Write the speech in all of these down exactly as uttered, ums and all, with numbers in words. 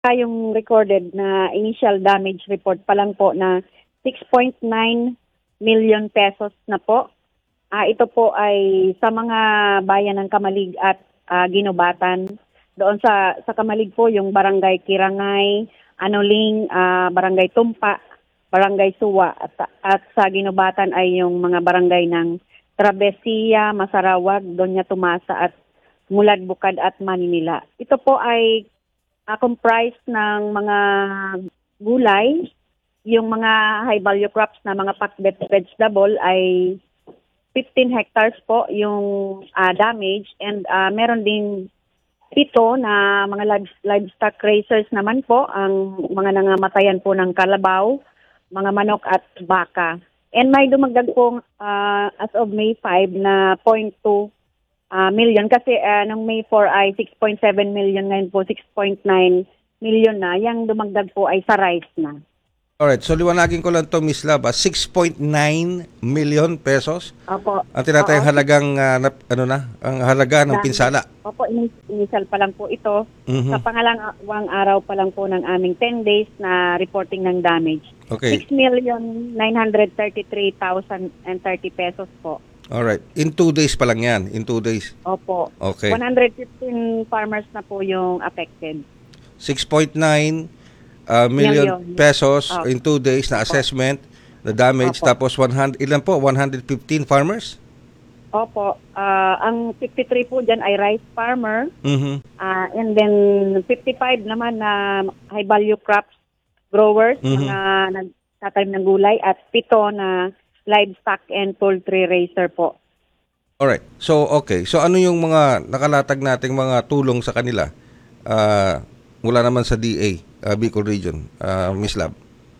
Tayong recorded na initial damage report pa lang po na six point nine million pesos na po. Ah, ito po ay sa mga bayan ng Kamalig at ah, Ginubatan. Doon sa sa Kamalig po yung Barangay Kirangay, Anoling, ah, Barangay Tumpa, Barangay Suwa at, at sa Ginubatan ay yung mga barangay ng Trabesia, Masarawag, Doña Tomasa at Mulad Bukad at Maninila. Ito po ay uh, comprised ng mga gulay. Yung mga high value crops na mga packed vegetable ay fifteen hectares po yung uh, damage, and uh, meron din pito na mga live- livestock raisers naman po ang mga nangamatayan po ng kalabaw, mga manok at baka. And may dumagdag po uh, as of May five na zero point two uh, million kasi uh, nung May four ay six point seven million, ngayon po six point nine million na. Yang dumagdag po ay sa rice na. Alright, so liwanagin ko lang to, Miss Lab, six point nine million pesos. Opo. Ang tinatayang Oo. halagang uh, nap- ano na, ang halaga ng pinsala. Opo, ini- initial pa lang po ito. Mhm. Sa pangalawang araw pa lang po ng aming ten days na reporting ng damage. Okay. six million nine hundred thirty-three thousand thirty pesos po. Alright, in two days pa lang yan, in two days. Opo. Okay. one hundred fifteen farmers na po yung affected. six point nine uh, million Million. pesos Opo. in two days na assessment, the damage, Opo. tapos one hundred, ilan po, one hundred fifteen farmers? Opo. Ah, ang fifty-three po dyan ay rice farmer. Mhm. Ah, and then fifty-five naman na high value crops growers, Mhm. mga nagtatanim ng gulay, at pito na livestock and poultry raiser po. Alright. So, okay. So, ano yung mga nakalatag nating mga tulong sa kanila uh, mula naman sa D A, uh, Bicol Region, uh, Miss Lab?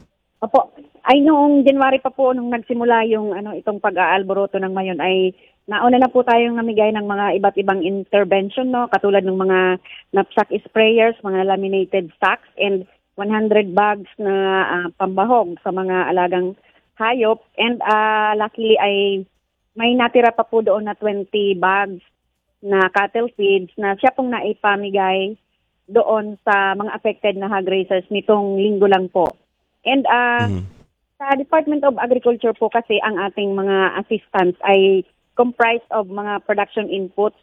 Opo. Ay noong January pa po nung nagsimula yung ano itong pag-aalboroto ng mayon ay nauna na po tayong namigay ng mga iba't ibang intervention, no, katulad ng mga knapsack sprayers, mga laminated sacks, and one hundred bags na ah, pambahog sa mga alagang hayop, and uh, luckily ay may natira pa po doon na twenty bags na cattle feeds na siya pong naipamigay doon sa mga affected na hog raisers nitong linggo lang po. And uh, Mhm. sa Department of Agriculture po kasi ang ating mga assistants ay comprised of mga production inputs.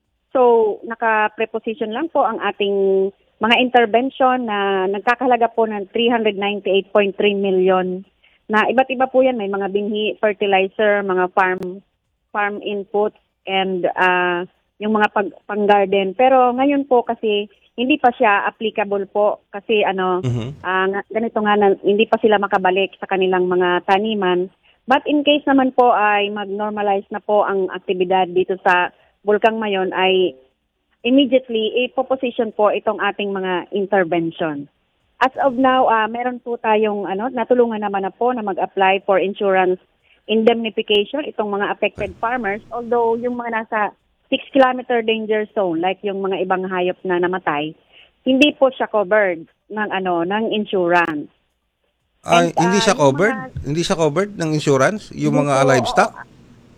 So, naka-preposition lang po ang ating mga intervention na nagkakahalaga po ng three hundred ninety-eight point three million na iba't iba po yan. May mga binhi, fertilizer, mga farm farm inputs, and uh, yung mga pag, pang-garden. Pero ngayon po kasi hindi pa siya applicable po kasi ano, Mhm. ah, nga- ganito nga na, hindi pa sila makabalik sa kanilang mga taniman. But in case naman po ay mag-normalize na po ang aktibidad dito sa Bulkang Mayon, ay immediately ipoposition po itong ating mga intervention. As of now, ah, meron po tayong ano, natulungan naman na po na mag-apply for insurance indemnification itong mga affected farmers, although yung mga nasa six kilometer danger zone like yung mga ibang hayop na namatay, hindi po siya covered ng ano ng insurance. Ah, And, hindi ah, siya yung covered? mga- Hindi siya covered ng insurance? Yung Hindi mga po, livestock? oo.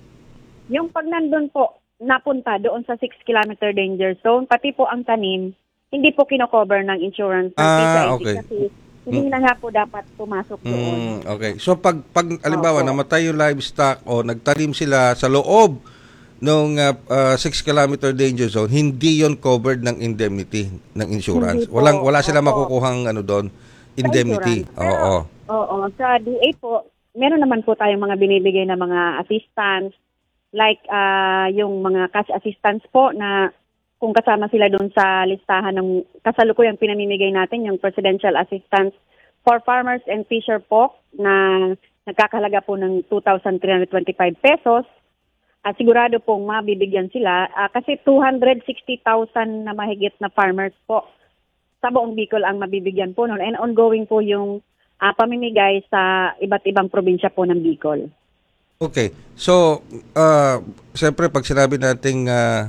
Yung pag nandun po, napunta doon sa six kilometer danger zone, pati po ang tanim, hindi po kino-cover ng insurance ng Ah, P C I C okay. kasi hindi na nga po dapat pumasok doon. Mm, okay. So pag pag alimbawa Opo. namatay yung livestock o nagtanim sila sa loob ng six kilometer danger zone, hindi yon covered ng indemnity ng insurance. Hindi po. Walang wala sila Opo. makukuhang ano doon, indemnity. Sa insurance. Oo. Pero, oo, sa D A po, meron naman po tayong mga binibigay na mga assistance, like ah, yung mga cash assistance po na kung kasama sila doon sa listahan ng kasalukuyang pinamimigay natin, yung Presidential Assistance for Farmers and Fisher Folk na nagkakahalaga po ng two thousand three hundred twenty-five pesos. Ah, sigurado pong mabibigyan sila ah, kasi two hundred sixty thousand na mahigit na farmers po sa buong Bicol ang mabibigyan po noon, and ongoing po yung ah, pamimigay sa iba't ibang probinsya po ng Bicol. Okay. So, uh, siyempre pag sinabi nating uh,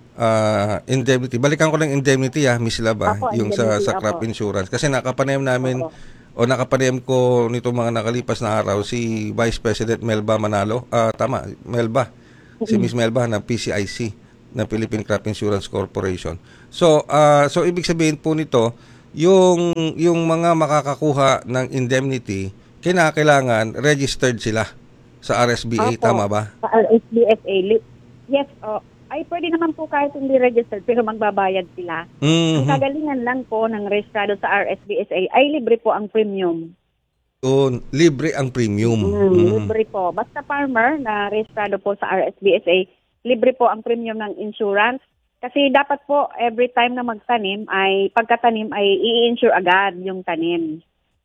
uh, indemnity, balikan ko lang indemnity ah, Miss Laba, Apo, yung sa, indemnity, sa crop apo. insurance. Kasi nakapanayam namin Apo. o nakapanayam ko nito mga nakalipas na araw si Vice President Melba Manalo. Ah, tama, Melba. Si Miss Melba ng P C I C, ng Philippine Crop Insurance Corporation. So, uh, so ibig sabihin po nito, yung yung mga makakakuha ng indemnity, kinakailangan registered sila sa R S B A, tama Opo, ba? sa R S B S A. Li- Yes, oh. Ay, pwede naman po kahit hindi registered pero magbabayad sila. Ang Mhm. kagalingan lang po ng rehistrado sa R S B S A ay libre po ang premium. Yun, libre ang premium. Mm, Mhm. libre po. Basta farmer na rehistrado po sa R S B S A, libre po ang premium ng insurance. Kasi dapat po every time na magtanim ay pagkatanim ay i-insure agad yung tanim.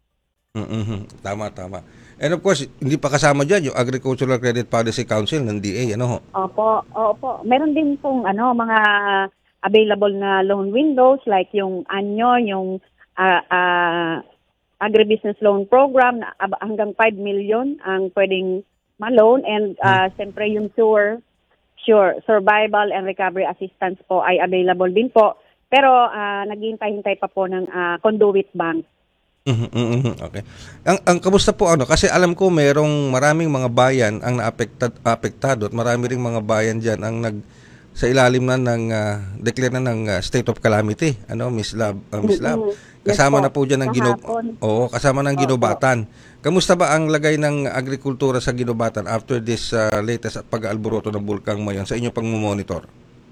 Mhm. Tama, tama. And of course, hindi pa kasama diyan yung Agricultural Credit Policy Council ng D A, ano ho? Opo, opo. Meron din pong ano mga available na loan windows like yung anyo, yung ah, ah, agribusiness loan program na ab- hanggang five million ang pwedeng ma-loan and ah, siyempre yung sure sure survival and recovery assistance po ay available din po. Pero ah, naghihintay-hintay pa po ng ah, conduit bank. Mhm, mhm, mhm, okey. Ang ang kamusta po ano, kasi alam ko merong maraming mga bayan ang naapektad apektado at marami ring mga bayan diyan ang nag sa ilalim na ng, ah, declare na ng, ah, state of calamity, ano, Miss Lab ah, Miss Lab. Mm-mm. Yes Kasama na po. po diyan ang Gino Kahapon. oo, kasama ng Opo. ginubatan. Kamusta ba ang lagay ng agrikultura sa ginubatan after this, ah, latest pag-aalboroto ng bulkang Mayon sa inyong pagmo-monitor?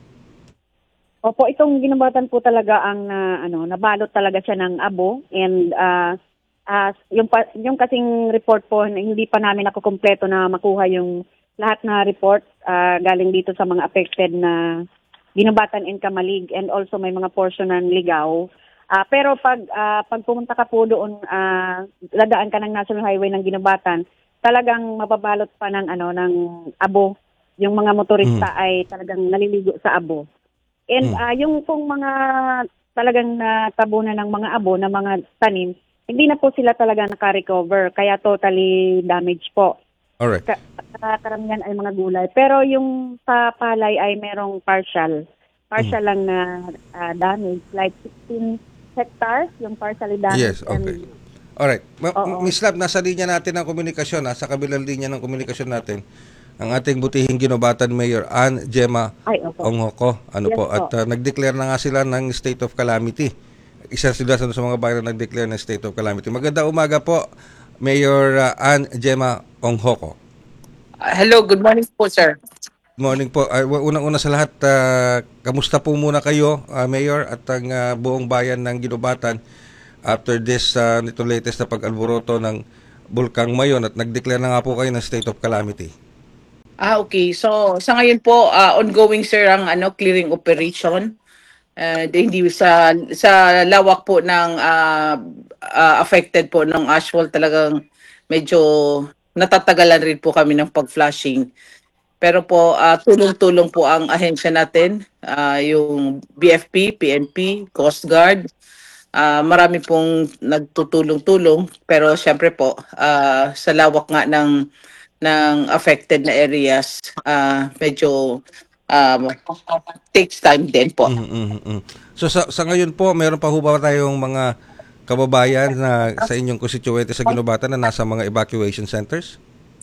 Opo, itong ginambatan po talaga ang na ano, nabalot talaga siya ng abo and ah ah, yung pa, yung kasing report po na hindi pa namin nakukumpleto na makuha yung lahat na report ah, galing dito sa mga affected na Ginambatan and Kamalig and also may mga portion ng Ligaw. Ah, pero pag ah, pag pumunta ka po doon, ah, ladaan ka ng National Highway ng Ginambatan, talagang mababalot pa ng ano ng abo. Yung mga Mhm, motorista ay talagang naliligo sa abo. And hmm, ah, yung pong mga talagang natabunan ng mga abo na mga tanim, hindi na po sila talaga naka-recover, kaya totally damaged po. alright. Ka- ka- karamihan ay mga gulay. Pero yung sa palay ay merong partial. Mhm. Partial lang na ah, damage, like sixteen hectares, yung partially damaged Yes, okay. and Alright. Ma- oo. Miss Lab, nasa linya natin ng komunikasyon, nasa kabilang linya ng komunikasyon natin, ang ating butihing ginobatan Mayor Ann Gemma Ay, opo. Onghoko. Ano Yes po, at po. uh, nag-declare na nga sila ng state of calamity. Isa sila sa sa mga bayan na nag-declare ng state of calamity. Magandang umaga po, Mayor uh, Ann Gemma Onghoko. Ah, hello, good morning po, sir. Morning po. Ay, wa- unang-una sa lahat, ah, kamusta po muna kayo, ah, Mayor, at ang ah, buong bayan ng Ginobatan after this, uh, nito latest na pag-alboroto ng Bulkang Mayon at nag-declare na nga po kayo ng state of calamity. Ah, okay. So, sa ngayon po, ah, ongoing, sir, ang ano, clearing operation. Uh, hindi sa sa lawak po ng ah, ah, affected po ng ashfall, talagang medyo natatagalan rin po kami ng pag-flushing. Pero po, ah, tulong-tulong po ang ahensya natin, ah, yung B F P, P N P, Coast Guard. Ah, marami pong nagtutulong-tulong, pero syempre po, ah, sa lawak nga ng ng affected na areas, ah, medyo um, takes time din po. Mhm, mhm, mhm. So sa, sa ngayon po, meron pa ho ba tayong mga kababayan na sa inyong constituente sa Ginobatan na nasa mga evacuation centers?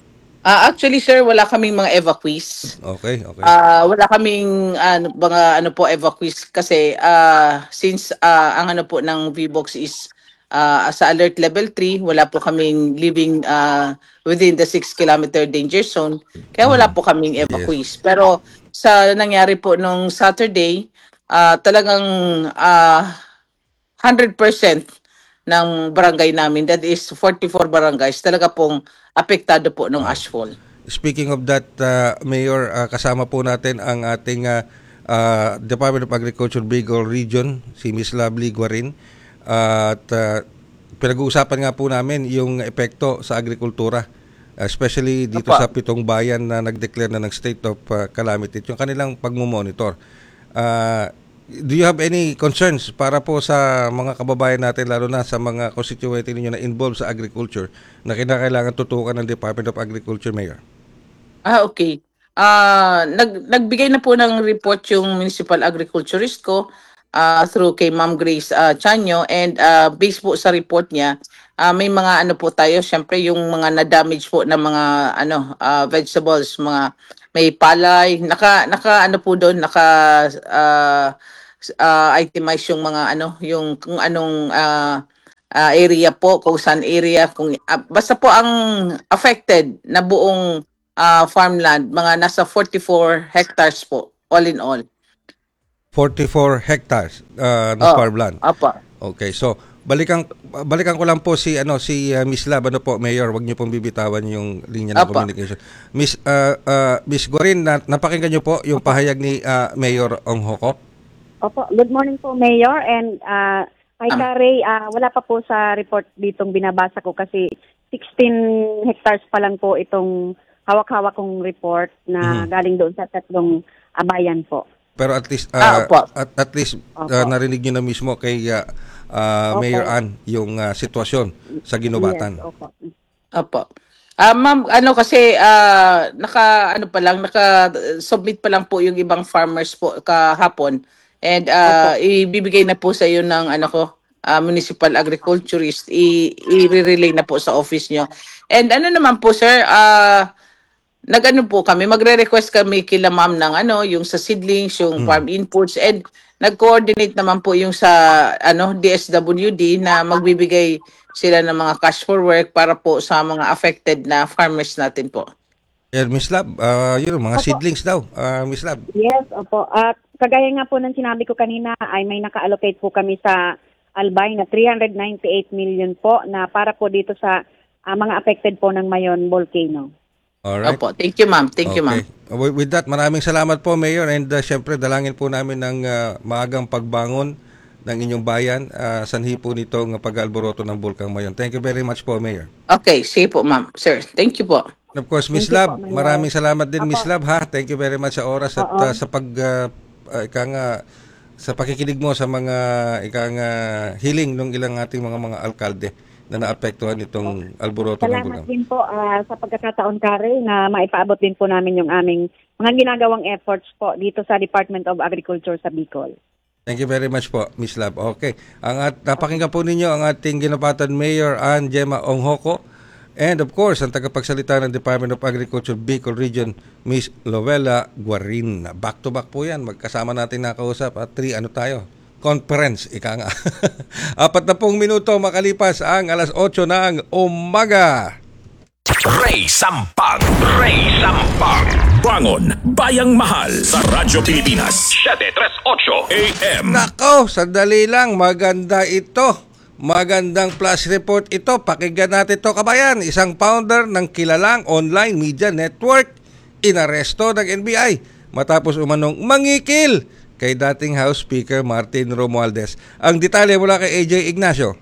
Ah, actually, sir, wala kaming mga evacuees. Okay, okay. Ah, wala kaming ano, mga ano po evacuees kasi ah, since ah, ang ano po ng V BOX is ah, sa alert level three, wala po kaming living ah, within the six kilometer danger zone. Kaya wala Mhm. po kaming Yes. evacuees. Pero sa nangyari po nung Saturday, ah, talagang ah, one hundred percent ng barangay namin, that is forty-four barangays, talaga pong apektado po ng Oh. ashfall. Speaking of that, uh, Mayor, uh, kasama po natin ang ating uh, uh, Department of Agriculture Bicol Region, si Miss Lovely Guarin. Uh, at uh, pinag-uusapan nga po namin yung epekto sa agrikultura, especially dito Opo. sa pitong bayan na nag-declare na ng state of uh, calamity, yung kanilang pagmumonitor. Uh, do you have any concerns para po sa mga kababayan natin, lalo na sa mga constituent ninyo na involved sa agriculture, na kinakailangan tutukan ng Department of Agriculture, Mayor? Ah, okay. Ah, nag nagbigay na po ng report yung municipal agriculturist ko ah, through kay Ma'am Grace ah, Chanyo, and ah, based po sa report niya, ah, may mga ano po tayo, syempre yung mga na-damage po na mga ano ah, vegetables, mga may palay, naka naka ano po doon, naka ah, uh, itemize yung mga ano, yung kung anong uh, uh, area po, kung saan area, kung uh, basta po ang affected na buong uh, farmland, mga nasa forty-four hectares po, all in all. forty-four hectares uh, na Oh, farmland. apa. Okay, so balikan balikan ko lang po si ano si uh, Miss Lab, ano po, Mayor, wag niyo pong bibitawan yung linya ng Apa. communication. Miss uh, uh, Miss Gorin, na, napakinggan niyo po yung pahayag ni uh, Mayor Ong Hoko. Opo, good morning po, Mayor. And uh, kay Ah. Kare, uh, wala pa po sa report ditong binabasa ko kasi sixteen hectares pa lang po itong hawak-hawak kong report na Mhm. galing doon sa tatlong abayan po. Pero at least uh, Ah, opo. at, at least uh, Opo. narinig niyo na mismo kay uh, uh, Opo. Mayor Ann yung uh, sitwasyon sa ginubatan. Yes, opo. Opo. Ah, ma'am, ano kasi ah, naka ano pa lang, naka submit pa lang po yung ibang farmers po kahapon. And ah, ibibigay na po sa iyo ng ano ko, ah, municipal agriculturist, i i-relay na po sa office nyo. And ano naman po sir, ah nag-ano po kami, magre-request kami kila ma'am ng ano, yung sa seedlings, yung farm inputs, and nag-coordinate naman po yung sa ano D S W D na magbibigay sila ng mga cash for work para po sa mga affected na farmers natin po. Yeah, Miss Lab, uh, yun, mga Opo. seedlings daw, uh, Miss Lab. Yes, opo. At kagaya nga po ng sinabi ko kanina ay may naka-allocate po kami sa Albay na three hundred ninety-eight million po na para po dito sa ah, mga affected po ng Mayon volcano. Alright. Opo, thank you ma'am. Thank you ma'am. Okay. With with that, maraming salamat po, Mayor, and uh, syempre dalangin po namin ng uh, maagang pagbangon ng inyong bayan, uh, sanhi po nito ng pag-alboroto ng Bulkang Mayon. Thank you very much po, Mayor. Okay, sige po ma'am. Sir, thank you po. And of course, Miss Thank you Lab, po, Mayor. maraming salamat din, Miss Apo. Lab, ha. Thank you very much sa oras at Oo. uh, sa pag uh, uh, ika nga, sa pakikinig mo sa mga ika nga hiling ng ilang ating mga mga alkalde na naapektuhan itong alboroto ng Salamat Bulkang. din po ah, sa pagkakataon, Kare, na maipaabot din po namin yung aming mga ginagawang efforts po dito sa Department of Agriculture sa Bicol. Thank you very much po, Miss Lab. Okay. Ang at napakinggan po ninyo ang ating ginapatan Mayor Ann Gemma Onghoko, and of course, ang tagapagsalita ng Department of Agriculture Bicol Region, Miss Lovella Guarin. Back to back po yan. Magkasama natin nakausap at three, ano tayo? Conference, ika nga. Apat na pong minuto makalipas ang alas otso ng umaga. Ray Sampang, Ray Sampang. Bangon, Bayang Mahal sa Radyo Pilipinas. seven thirty-eight A M. Nako, sandali lang. Maganda ito. Magandang flash report ito. Pakinggan natin ito, kabayan. Isang founder ng kilalang online media network inaresto ng N B I matapos umanong mangikil kay dating House Speaker Martin Romualdez. Ang detalye mula kay A J Ignacio.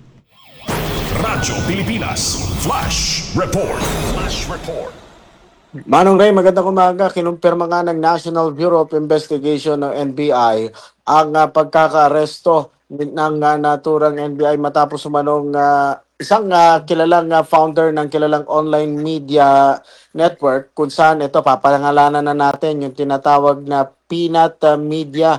Radyo Pilipinas, Flash Report. Flash Report. Manong Ray, magandang umaga. Kinumpirma nga ng National Bureau of Investigation ng N B I ang uh, pagkaka-aresto ng uh, naturang N B I matapos umanong uh, isang uh, kilalang uh, founder ng kilalang online media network kung saan ito papangalanan na natin yung tinatawag na Peanut uh, Media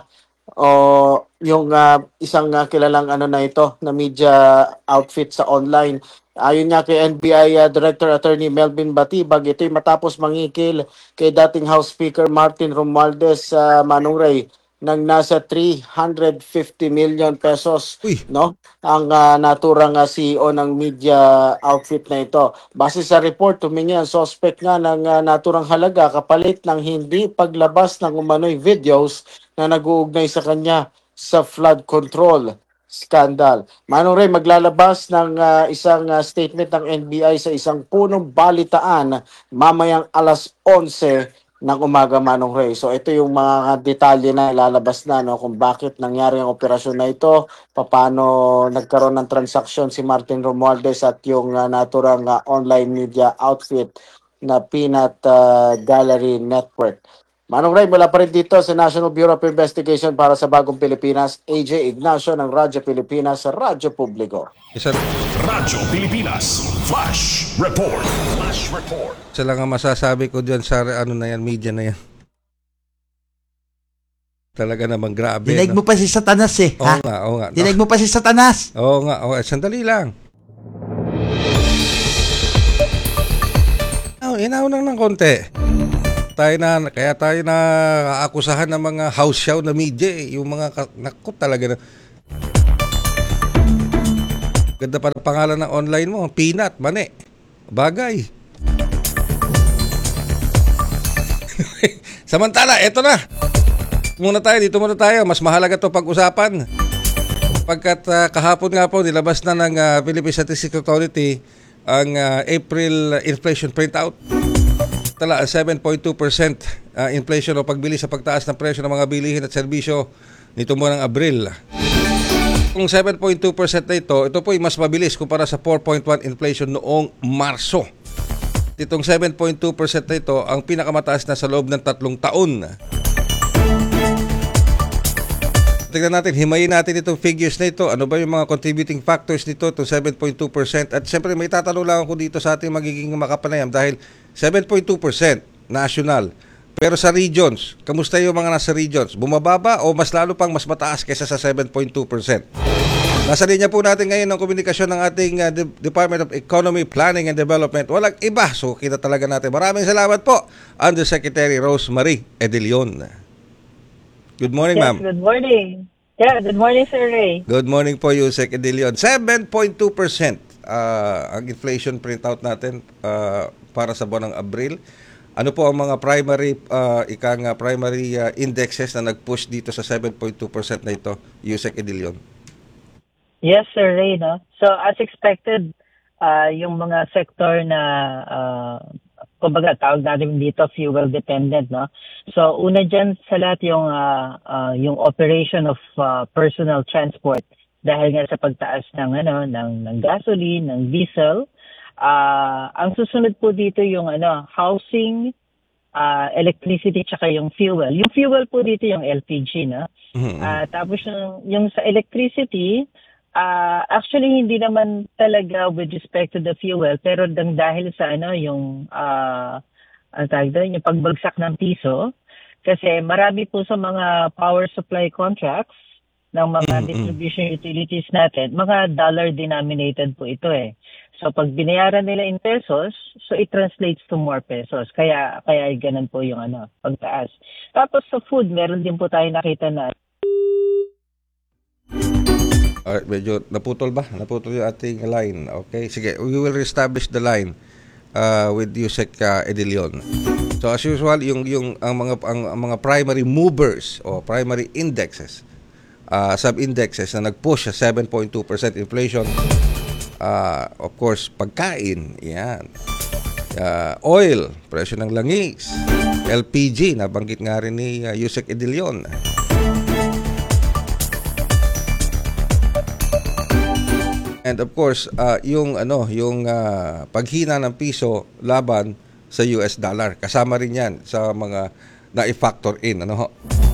o yung uh, isang uh, kilalang ano na ito na media outfit sa online. Ayon nga kay N B I uh, Director Attorney Melvin Batibag, ito'y matapos mangikil kay dating House Speaker Martin Romualdez sa uh, Manong Ray ng nasa three hundred fifty million pesos. Uy. No? Ang uh, naturang uh, C E O ng media outfit na ito. Base sa report, tumingi ang suspect nga ng uh, naturang halaga kapalit ng hindi paglabas ng umano'y videos na nag-uugnay sa kanya sa flood control scandal. Manong Ray, maglalabas ng uh, isang uh, statement ng N B I sa isang punong balitaan mamayang alas onse ng umaga, Manong Ray. So ito yung mga detalye na ilalabas na, no, kung bakit nangyari ang operasyon na ito, paano nagkaroon ng transaksyon si Martin Romualdez at yung uh, naturang uh, online media outfit na Peanut uh, Gallery Network. Manong Ray, mula pa rin dito sa National Bureau of Investigation para sa Bagong Pilipinas, A J Ignacio ng Radyo Pilipinas sa Radyo Publiko. Isa, Radyo Pilipinas, Flash Report. Flash Report. isa lang ang masasabi ko dyan sa ano na yan, media na yan. Talaga namang grabe. Dinig no? mo pa si Satanas eh. Oo ha? nga, oo nga. Dinig mo pa si Satanas. Oo nga, oo, sandali lang. Oh, inaw lang ng konti. Tayo na, kaya tayo na aakusahan ng mga house show na media eh. Yung mga, ka- naku talaga na. Ganda pa ng pangalan ng online mo, Peanut, mani. Bagay. Samantala, eto na. Muna tayo, dito muna tayo. Mas mahalaga to pag-usapan. Pagkat uh, kahapon nga po, nilabas na ng uh, Philippine Statistics Authority ang uh, April inflation printout. Tala, seven point two percent uh, inflation o pagbili sa pagtaas ng presyo ng mga bilihin at serbisyo nito mo ng Abril. Kung seven point two percent na ito, ito po ay mas mabilis kumpara sa four point one inflation noong Marso. Itong seven point two percent na ito ang pinakamataas na sa loob ng tatlong taon. Tingnan natin, himayin natin itong figures na ito. Ano ba yung mga contributing factors nito, itong seven point two percent? At siyempre may tatanong lang ako dito sa ating magiging makapanayam dahil seven point two percent national. Pero sa regions, kamusta yung mga nasa regions? Bumababa o mas lalo pang mas mataas kaysa sa seven point two percent? Nasa linya po natin ngayon ang komunikasyon ng ating uh, De- Department of Economy, Planning and Development. Walang iba, so kita talaga natin. Maraming salamat po, Undersecretary Rosemary Edilion. Good morning, Yes, ma'am. good morning. Yeah, good morning, Sir Ray. Good morning po, Yusek Edilion. seven point two percent uh, ang inflation printout natin uh, para sa buwan ng Abril. Ano po ang mga primary uh, ikang uh, primary uh, indexes na nag-push dito sa seven point two percent na ito, Yusek Edilion? Yes, Sir Ray. No? So, as expected, uh, yung mga sector na, uh, kumbaga, tawag natin dito, fuel-dependent. No? So, una dyan sa lahat yung, uh, uh, yung operation of uh, personal transport dahil nga sa pagtaas ng, ano, ng, ng gasoline, ng diesel. Uh, ang susunod po dito yung ano, housing, uh, electricity, tsaka yung fuel. Yung fuel po dito yung L P G. No? Mm-hmm. Uh, tapos yung, yung sa electricity, Uh, actually hindi naman talaga with respect to the fuel, pero dang dahil sa ano yung uh, ang tawag doon, yung pagbagsak ng piso, kasi marami po sa mga power supply contracts ng mga Mm-hmm. distribution utilities natin, mga dollar denominated po ito eh. So pag binayaran nila in pesos, so it translates to more pesos. Kaya kaya ganun po yung ano, pagtaas. Tapos sa food, meron din po tayo nakita na Alright, medyo naputol ba? Naputol yung ating line. Okay, sige, we will reestablish the line uh, with Yusek uh, Edilion. So as usual, yung yung ang mga ang, ang mga primary movers o primary indexes, uh, sub-indexes na nag-push sa seven point two percent inflation. Uh, of course, pagkain, yan. Uh, oil, presyo ng langis, L P G, nabanggit nga rin ni uh, Yusek Edilion. And of course, uh, yung ano, yung uh, paghina ng piso laban sa U S dollar. Kasama rin 'yan sa mga na-factor in, ano ho.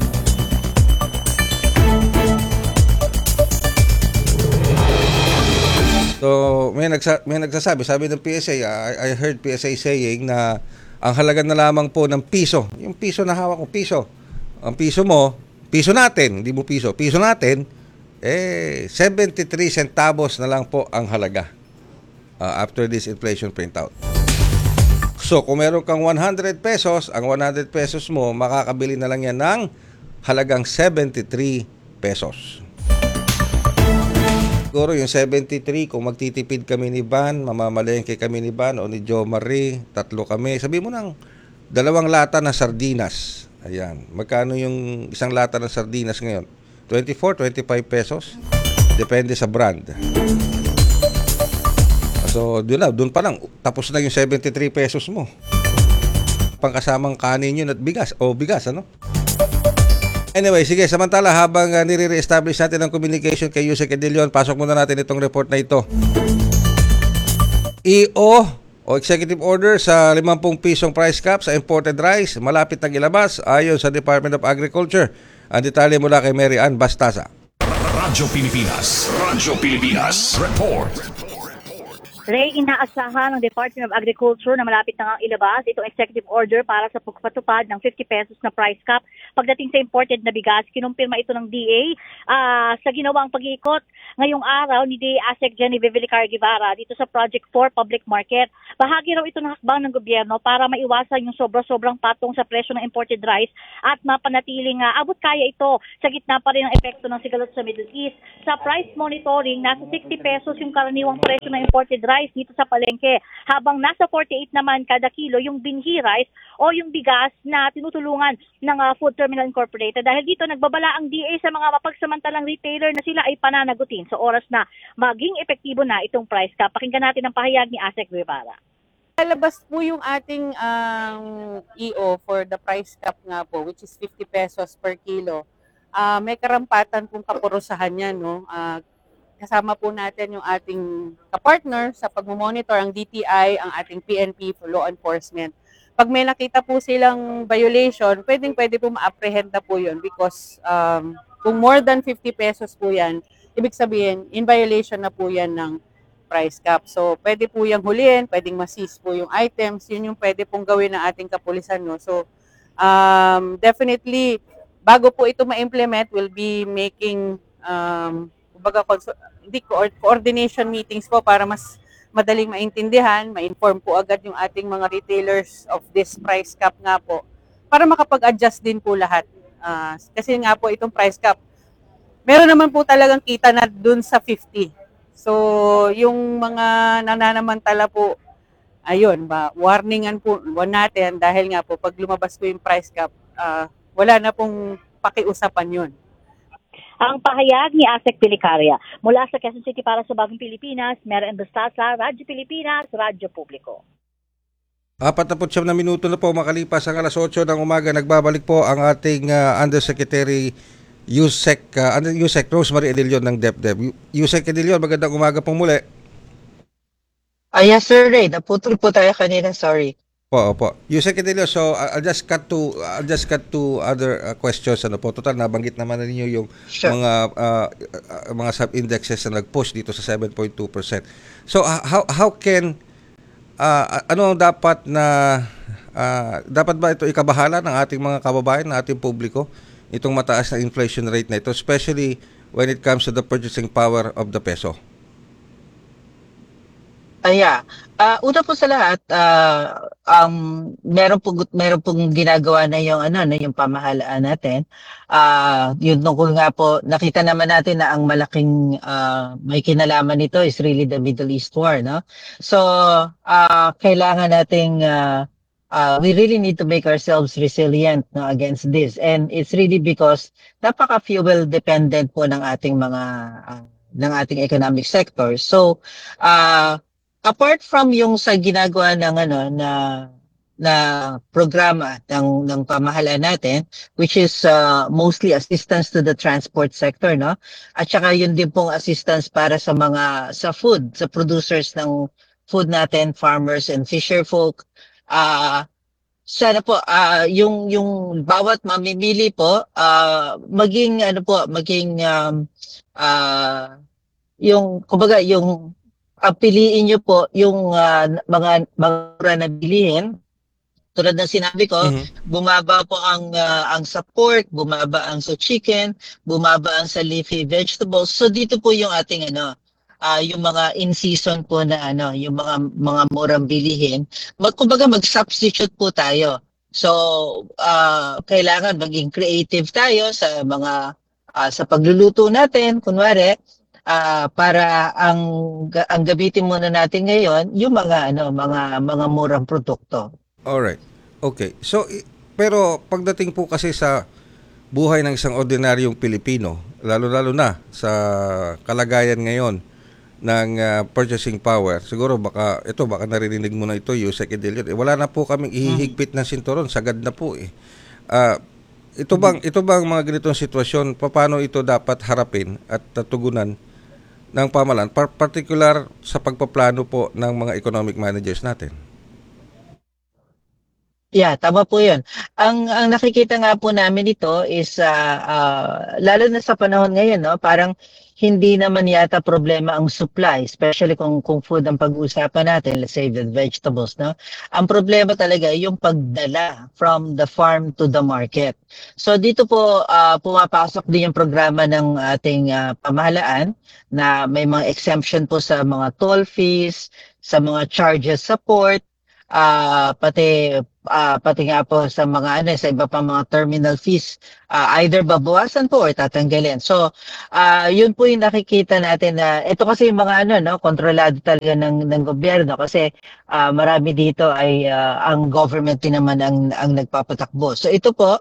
So, may nagsa- may nagsasabi, sabi ng P S A, I, I heard P S A saying na ang halaga na lamang po ng piso, yung piso na hawak ko, piso. Ang piso mo, piso natin, hindi mo piso, piso natin eh seventy-three centavos na lang po ang halaga uh, after this inflation printout. So kung meron kang one hundred pesos, ang one hundred pesos mo makakabili na lang yan ng halagang seventy-three pesos. Siguro yung seventy-three, kung magtitipid kami ni Van, mamamalengke kami ni Van o ni Jo Marie, tatlo kami, sabi mo ng dalawang lata ng sardinas. Ayan, magkano yung isang lata ng sardinas ngayon? twenty-four, twenty-five pesos. Depende sa brand. So, doon na, doon pa lang. Tapos na yung seventy-three pesos mo. Pangkasamang kanin yun at bigas. O bigas, ano? Anyway, sige, samantala, habang uh, nire-establish natin ang communication kay Yusek Edilion, pasok muna natin itong report na ito. E O o Executive Order sa limampu pisong price cap sa imported rice, malapit nang ilabas ayon sa Department of Agriculture. Ang detalye mula kay Mary Ann Bastasa. Radyo Pilipinas. Radyo Pilipinas. Report. Ray, inaasahan ng Department of Agriculture na malapit na ngang ilabas itong executive order para sa pagpatupad ng fifty pesos na price cap pagdating sa imported na bigas. Kinumpirma ito ng D A ah, sa ginawang pag-iikot ngayong araw ni D A ASEC Genevieve Vilicar Guevara dito sa Project four Public Market. Bahagi raw ito ng hakbang ng gobyerno para maiwasan yung sobra-sobrang patong sa presyo ng imported rice at mapanatiling uh, abot kaya ito sa gitna pa rin ng epekto ng sigalot sa Middle East. Sa price monitoring, nasa sixty pesos yung karaniwang presyo ng imported rice dito sa palengke, habang nasa forty-eight naman kada kilo yung binhi rice o yung bigas na tinutulungan ng uh, Food Terminal Incorporated. Dahil dito nagbabala ang D A sa mga mapagsamantalang retailer na sila ay pananagutin sa oras na maging epektibo na itong price cap. Pakinggan natin ang pahayag ni ASEC Guevara. Lalabas po yung ating um, E O for the price cap nga po, which is fifty pesos per kilo. Uh, may karampatan pong kapurusahan yan, no? Uh, kasama po natin yung ating kapartner sa pagmamonitor, ang D T I, ang ating P N P for law enforcement. Pag may nakita po silang violation, pwedeng pwede po ma-apprehend na po yun because um, kung more than fifty pesos po yan, ibig sabihin, in violation na po yan ng price cap. So, pwede po yung huliin, pwedeng ma-seize po yung items, yun yung pwede pong gawin ng ating kapulisan. No? So, um, definitely, bago po ito ma-implement, we'll be making um, kumbaga, hindi, coordination meetings po para mas madaling maintindihan, ma-inform po agad yung ating mga retailers of this price cap nga po para makapag-adjust din po lahat. Uh, kasi nga po itong price cap, meron naman po talagang kita na dun sa fifty. So, yung mga nananamantala po, ayun, ba, warningan po natin dahil nga po pag lumabas po yung price cap, uh, wala na pong pakiusapan yun. Ang pahayag ni ASEC Vilicaria. Mula sa Quezon City para sa Bagong Pilipinas, Mera Embastasa, Radyo Pilipinas, Radyo Publiko. Apat na po siyam na minuto na po makalipas ang alas otso ng umaga. Nagbabalik po ang ating uh, Undersecretary Yusek, uh, Yusek Rosemary Edilion ng DepDep. Yusek Edilion, magandang umaga pong muli. Ah, yes, sir, Ray. Naputol po tayo kanina, sorry. Po, po. Yusek Edilion, so uh, I'll just cut to I'll just cut to other uh, questions. Ano po, total nabanggit naman na ninyo yung Sure. mga uh, uh, mga sub-indexes na nag-push dito sa seven point two percent. So uh, how how can uh, ano ang dapat na uh, dapat ba ito ikabahala ng ating mga kababayan, ng ating publiko, itong mataas na inflation rate na ito, especially when it comes to the purchasing power of the peso? Aya, ah una po sa lahat, ah um, meron po meron pong ginagawa na yung ano, na yung pamahalaan natin. Ah, yun tungkol nga po, nakita naman natin na ang malaking ah, may kinalaman nito is really the Middle East war, no? So, ah kailangan nating ah, ah, we really need to make ourselves resilient, no, against this. And it's really because napaka fuel dependent po ng ating mga ah, ng ating economic sector. So, ah apart from yung sa ginagawa ng ano na na programa ng ng pamahalaan natin, which is uh, mostly assistance to the transport sector, no, at saka yun din pong assistance para sa mga sa food, sa producers ng food natin, farmers and fisher folk. uh, sana po uh, yung yung bawat mamimili po uh, maging ano po maging um, uh, yung kumbaga yung ang piliin nyo po yung uh, mga mga na bilihin. Tulad ng sinabi ko, mm-hmm. bumaba po ang uh, ang sa pork, bumaba ang sa chicken, bumaba ang sa leafy vegetables. So dito po yung ating ano, uh, yung mga in season po na ano, yung mga mga murang bilihin. Mag kumbaga mag-substitute po tayo. So uh, kailangan maging creative tayo sa mga uh, sa pagluluto natin, kunwari. Uh, para ang ang gamitin muna natin ngayon yung mga ano mga mga murang produkto. All right. Okay. So pero pagdating po kasi sa buhay ng isang ordinaryong Pilipino, lalo-lalo na sa kalagayan ngayon ng uh, purchasing power, siguro baka ito baka naririnig mo na ito, Yusek Edilion. Eh, wala na po kaming ihihigpit ng sinturon, sagad na po eh. Uh, ito bang ito bang mga ganitong sitwasyon, paano ito dapat harapin at tugunan ng pamahalaan, particular sa pagpaplano po ng mga economic managers natin? Yeah, tama po 'yun. Ang ang nakikita nga po namin dito is uh, uh, lalo na sa panahon ngayon, no, parang hindi naman yata problema ang supply, especially kung, kung food ang pag-uusapan natin, let's say the vegetables, no? Ang problema talaga yung pagdala from the farm to the market. So dito po uh, pumapasok din yung programa ng ating uh, pamahalaan na may mga exemption po sa mga toll fees, sa mga charges sa port, uh, pati uh, pati nga po sa mga ano sa iba pang mga terminal fees, uh, either babawasan po or tatanggalin. So uh, yun po yung nakikita natin na ito kasi yung mga ano no kontrolado talaga ng ng gobyerno kasi uh, marami dito ay uh, ang government din naman ang ang nagpapatakbo. So ito po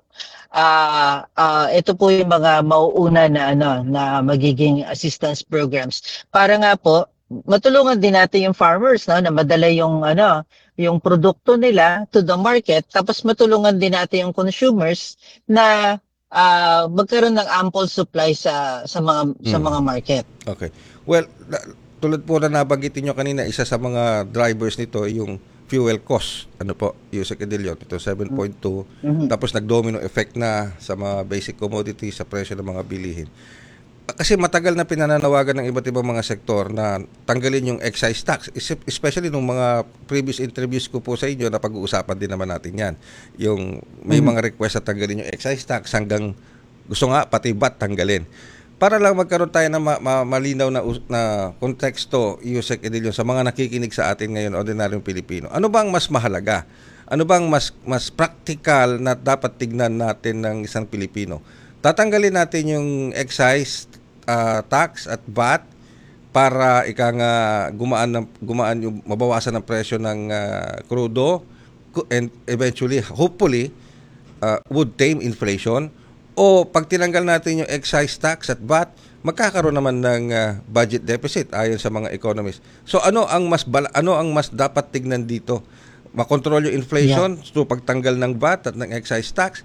uh, uh, ito po yung mga mauuna na ano na magiging assistance programs para nga po matulungan din natin yung farmers no na madala yung ano yung produkto nila to the market tapos matulungan din natin yung consumers na uh, magkaroon ng ample supply sa sa mga hmm. sa mga market. Okay. Well, tulad po na nabanggit niyo kanina, isa sa mga drivers nito yung fuel cost. Ano po, Yusek Edilion, ito seven point two. Mm-hmm. Tapos nag-domino effect na sa mga basic commodities, sa presyo ng mga bilihin. Kasi matagal na pinananawagan ng iba't ibang mga sektor na tanggalin yung excise tax, especially nung mga previous interviews ko po sa inyo na pag-uusapan din naman natin yan. Yung may mm-hmm. mga request na tanggalin yung excise tax hanggang gusto nga pati V A T tanggalin. Para lang magkaroon tayo ng ma- ma- malinaw na, na konteksto, Yusek Edilion, sa mga nakikinig sa atin ngayon, ordinaryong Pilipino. Ano bang mas mahalaga? Ano bang mas mas practical na dapat tignan natin ng isang Pilipino? Tatanggalin natin yung excise uh, tax at V A T para ika nga gumaan ng gumaan yung mabawasan ng presyo ng uh, krudo and eventually hopefully uh, would tame inflation, o pag tinanggal natin yung excise tax at V A T magkakaroon naman ng uh, budget deficit ayon sa mga economists. So ano ang mas bala, ano ang mas dapat tignan dito? Makontrol yung inflation yeah. so pagtanggal ng V A T at ng excise tax,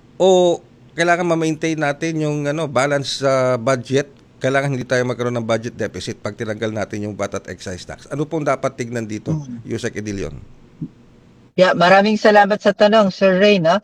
o kailangan ma-maintain natin yung ano balance sa uh, budget, kailangan hindi tayo magkaroon ng budget deficit pag tinanggal natin yung V A T at excise tax. Ano pong dapat tignan dito, mm. Yusek Edilion? Yeah, maraming salamat sa tanong, Sir Ray, no?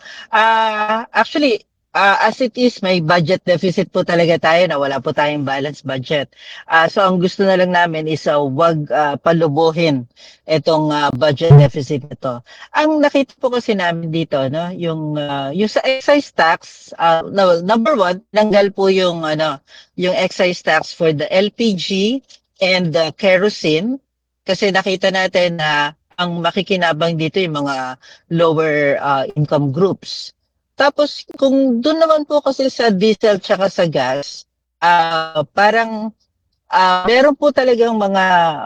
Uh, actually, uh, as it is, may budget deficit po talaga tayo na wala po tayong balanced budget. Uh, so, ang gusto na lang namin is uh, wag uh, palubuhin itong uh, budget deficit nito. Ang nakita po kasi namin dito, no, yung uh, yung sa excise tax, uh, no, number one, tanggal po yung ano, yung excise tax for the L P G and the kerosene kasi nakita natin na ang makikinabang dito yung mga lower uh, income groups. Tapos kung doon naman po kasi sa diesel tsaka sa gas, uh, parang uh, meron po talagang mga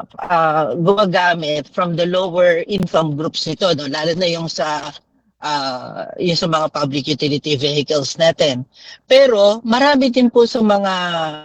uh, gumagamit from the lower income groups nito, no? Lalo na yung sa uh, yung sa mga public utility vehicles natin. Pero marami din po sa mga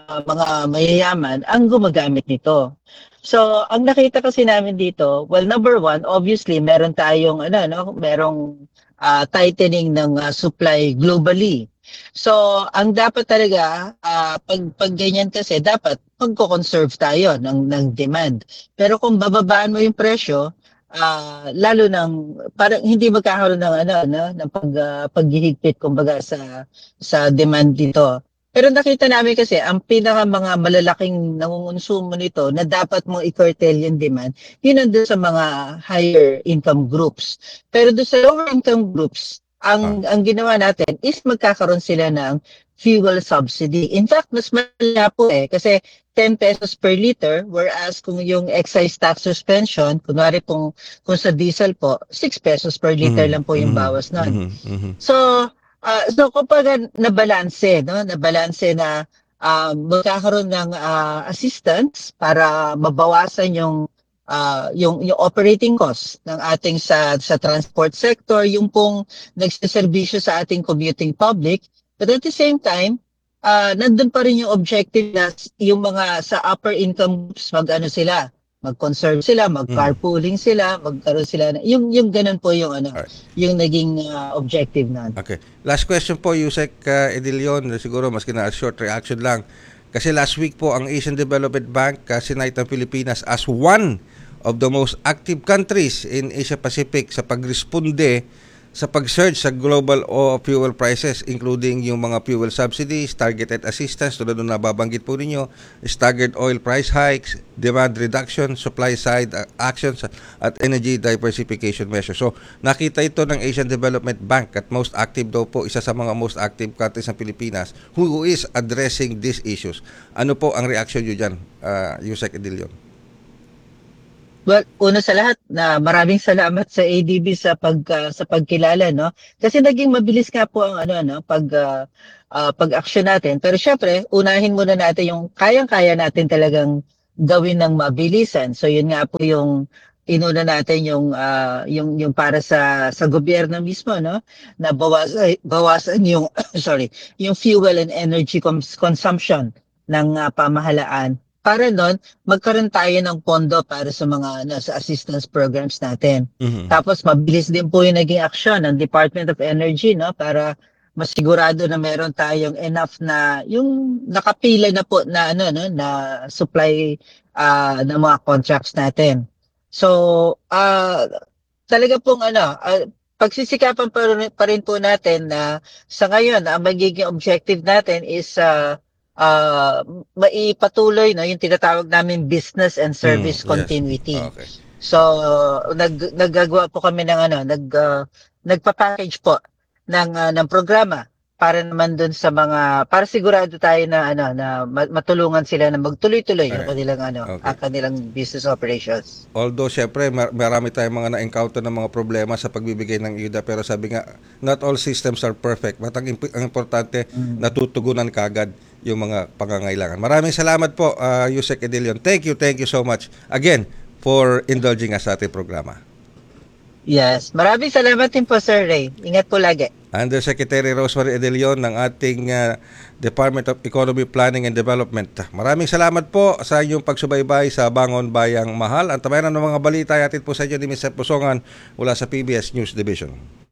mga mayayaman ang gumagamit nito. So, ang nakita kasi namin dito, well, number one, obviously, meron tayong, ano, no, merong uh, tightening ng uh, supply globally. So, ang dapat talaga, uh, pag, pag ganyan kasi, dapat magko-conserve tayo ng, ng demand. Pero kung bababaan mo yung presyo, uh, lalo nang, parang hindi magkakaroon ng, ano, no, ng pag, uh, paghihigpit, kumbaga, sa, sa demand dito. Pero nakita namin kasi ang pinaka mga malalaking nangungonsumo nito na dapat mong i-curtail yung demand, yun nandun sa mga higher income groups. Pero doon sa lower income groups, ang ah. ang ginawa natin is magkakaroon sila ng fuel subsidy. In fact, mas malala po eh kasi ten pesos per liter, whereas kung yung excise tax suspension, kunwari kung, kung sa diesel po, six pesos per liter mm-hmm. lang po yung bawas nun. Mm-hmm. Mm-hmm. So, Uh, so kapag nabalanse, no, nabalanse na uh, magkakaroon ng uh, assistance para mabawasan yung uh, yung yung operating cost ng ating sa sa transport sector, yung pong nagseserbisyo sa ating commuting public, but at the same time, uh, nandun pa rin yung objective na yung mga sa upper income groups mag-ano sila, mag-conserve sila, mag-carpooling sila, magkaroon sila na, yung yung ganun po yung ano, right. yung naging uh, objective na. Okay. Last question po, Yusek uh, Edilion, siguro mas kina short reaction lang. Kasi last week po ang Asian Development Bank uh, sinight ang Pilipinas as one of the most active countries in Asia Pacific sa pagresponde sa pag-surge sa global o fuel prices, including yung mga fuel subsidies, targeted assistance, tulad na nababanggit po ninyo, staggered oil price hikes, demand reduction, supply side uh, actions, at energy diversification measures. So, nakita ito ng Asian Development Bank at most active daw po, isa sa mga most active countries ng Pilipinas who is addressing these issues. Ano po ang reaction nyo dyan, uh, Yusek Edilion? Well, una sa lahat, na maraming salamat sa A D B sa pag uh, sa pagkilala, no? Kasi naging mabilis nga po ang ano no, pag uh, uh, pag-action natin. Pero syempre, unahin muna natin yung kayang-kaya natin talagang gawin ng mabilisan. So yun nga po yung inuna natin yung uh, yung yung para sa sa gobyerno mismo, no? Na bawasan bawasan yung sorry, yung fuel and energy cons- consumption ng uh, pamahalaan. Para nun, magkaroon tayo ng pondo para sa mga ano, sa assistance programs natin. Mhm. Tapos mabilis din po yung naging aksyon ng Department of Energy, no, para masigurado na meron tayong enough na yung nakapila na po na ano no na supply ah, ng mga contracts natin. So, ah talaga pong ano, ah, pagsisikapan pa rin, pa rin po natin na sa ngayon ang magiging objective natin is uh, uh, maipatuloy no yung tinatawag namin business and service Mm, yes. continuity. Okay. So nag naggagawa po kami ng ano, nag uh, nagpa-package po ng uh, ng programa para naman dun sa mga para sigurado tayo na ano na ma- matulungan sila na magtuloy-tuloy yung Alright. kanilang ano, Okay. ang kanilang business operations. Although, syempre, mar- marami tayong mga na-encounter ng mga problema sa pagbibigay ng ayuda. Pero sabi nga, not all systems are perfect. But ang, imp- ang importante, natutugunan kagad yung mga pangangailangan. Maraming salamat po, uh, Yusek Edilion. Thank you, thank you so much. Again, for indulging us sa ating programa. Yes, maraming salamat din po Sir Ray. Ingat po lagi. Undersecretary Rosemary Edilion ng ating uh, Department of Economy, Planning and Development. Maraming salamat po sa inyong pagsubaybay sa Bangon Bayang Mahal. Ang tabayan ng mga balita ay atin po sa inyo ni Mister Pusongan mula sa P B S News Division.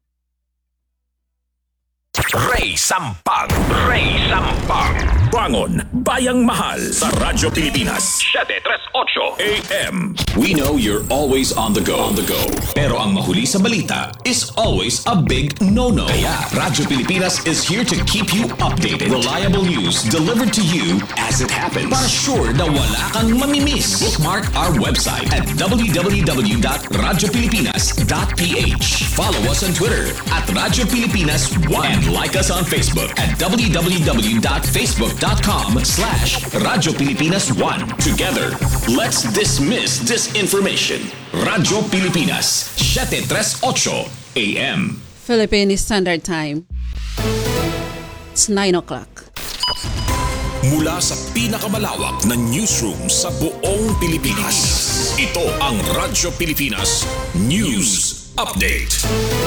Ray Sampag. Ray Sampag. Bangon Bayang Mahal sa Radyo Pilipinas. seven three eight A M. We know you're always on the go. On the go. Pero ang mahuli sa balita is always a big no-no. Kaya Radyo Pilipinas is here to keep you updated. Reliable news delivered to you as it happens. Para sure na wala kang mamimiss. Bookmark our website at w w w dot radyo pilipinas dot p h. Follow us on Twitter at Radyo Pilipinas one. And like us on Facebook at w w w dot facebook dot com slash Radyo Pilipinas one. Together, let's dismiss disinformation. Radyo Pilipinas, seven three eight A M. Philippine Standard Time. It's nine o'clock. Mula sa pinakamalawak na newsroom sa buong Pilipinas. Ito ang Radyo Pilipinas News Update.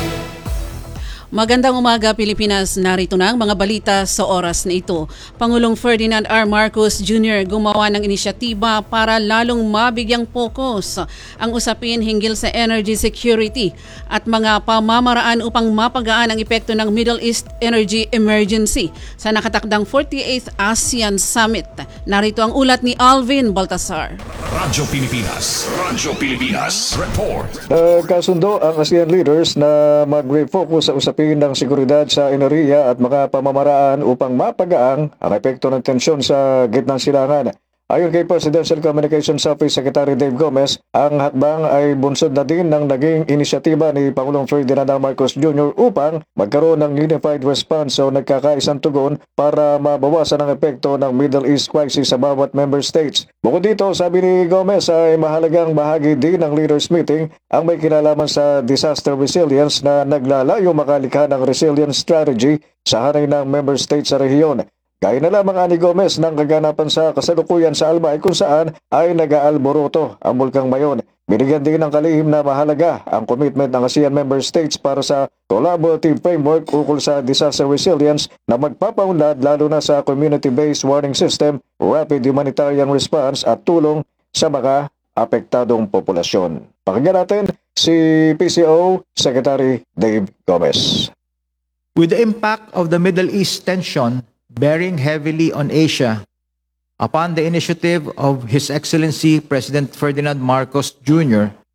Magandang umaga Pilipinas, narito na ang mga balita sa oras na ito. Pangulong Ferdinand R. Marcos Junior gumawa ng inisyatiba para lalong mabigyang pokus ang usapin hinggil sa energy security at mga pamamaraan upang mapagaan ang epekto ng Middle East Energy Emergency sa nakatakdang forty-eighth ASEAN Summit. Narito ang ulat ni Alvin Baltasar. Radyo Pilipinas. Radyo Pilipinas. Report. Nagkasundo ang ASEAN leaders na mag-refocus sa usapin ng seguridad sa enerhiya at mga pamamaraan upang mapagaang ang epekto ng tensyon sa gitnang silangan. Ayon kay Presidential Communications Office Secretary Dave Gomez, ang hakbang ay bunsod na din ng naging inisyatiba ni Pangulong Ferdinand R. Marcos Junior upang magkaroon ng unified response o nagkakaisang tugon para mabawasan ang epekto ng Middle East crisis sa bawat member states. Bukod dito, sabi ni Gomez ay mahalagang bahagi din ng leaders meeting ang may kinalaman sa disaster resilience na naglalayo makalikha ng resilience strategy sa hanay ng member states sa rehiyon. Gaya na lamang ani Gomez ng kaganapan sa kasalukuyan sa Albay kung saan ay nag-aalboroto ang Bulkang Mayon. Binigyan din ng kalihim na mahalaga ang commitment ng ASEAN member states para sa collaborative framework ukol sa disaster resilience na magpapaunlad lalo na sa community-based warning system, rapid humanitarian response at tulong sa mga apektadong populasyon. Pakinggan natin si P C O Secretary Dave Gomez. With the impact of the Middle East tension bearing heavily on Asia, upon the initiative of His Excellency President Ferdinand Marcos Junior,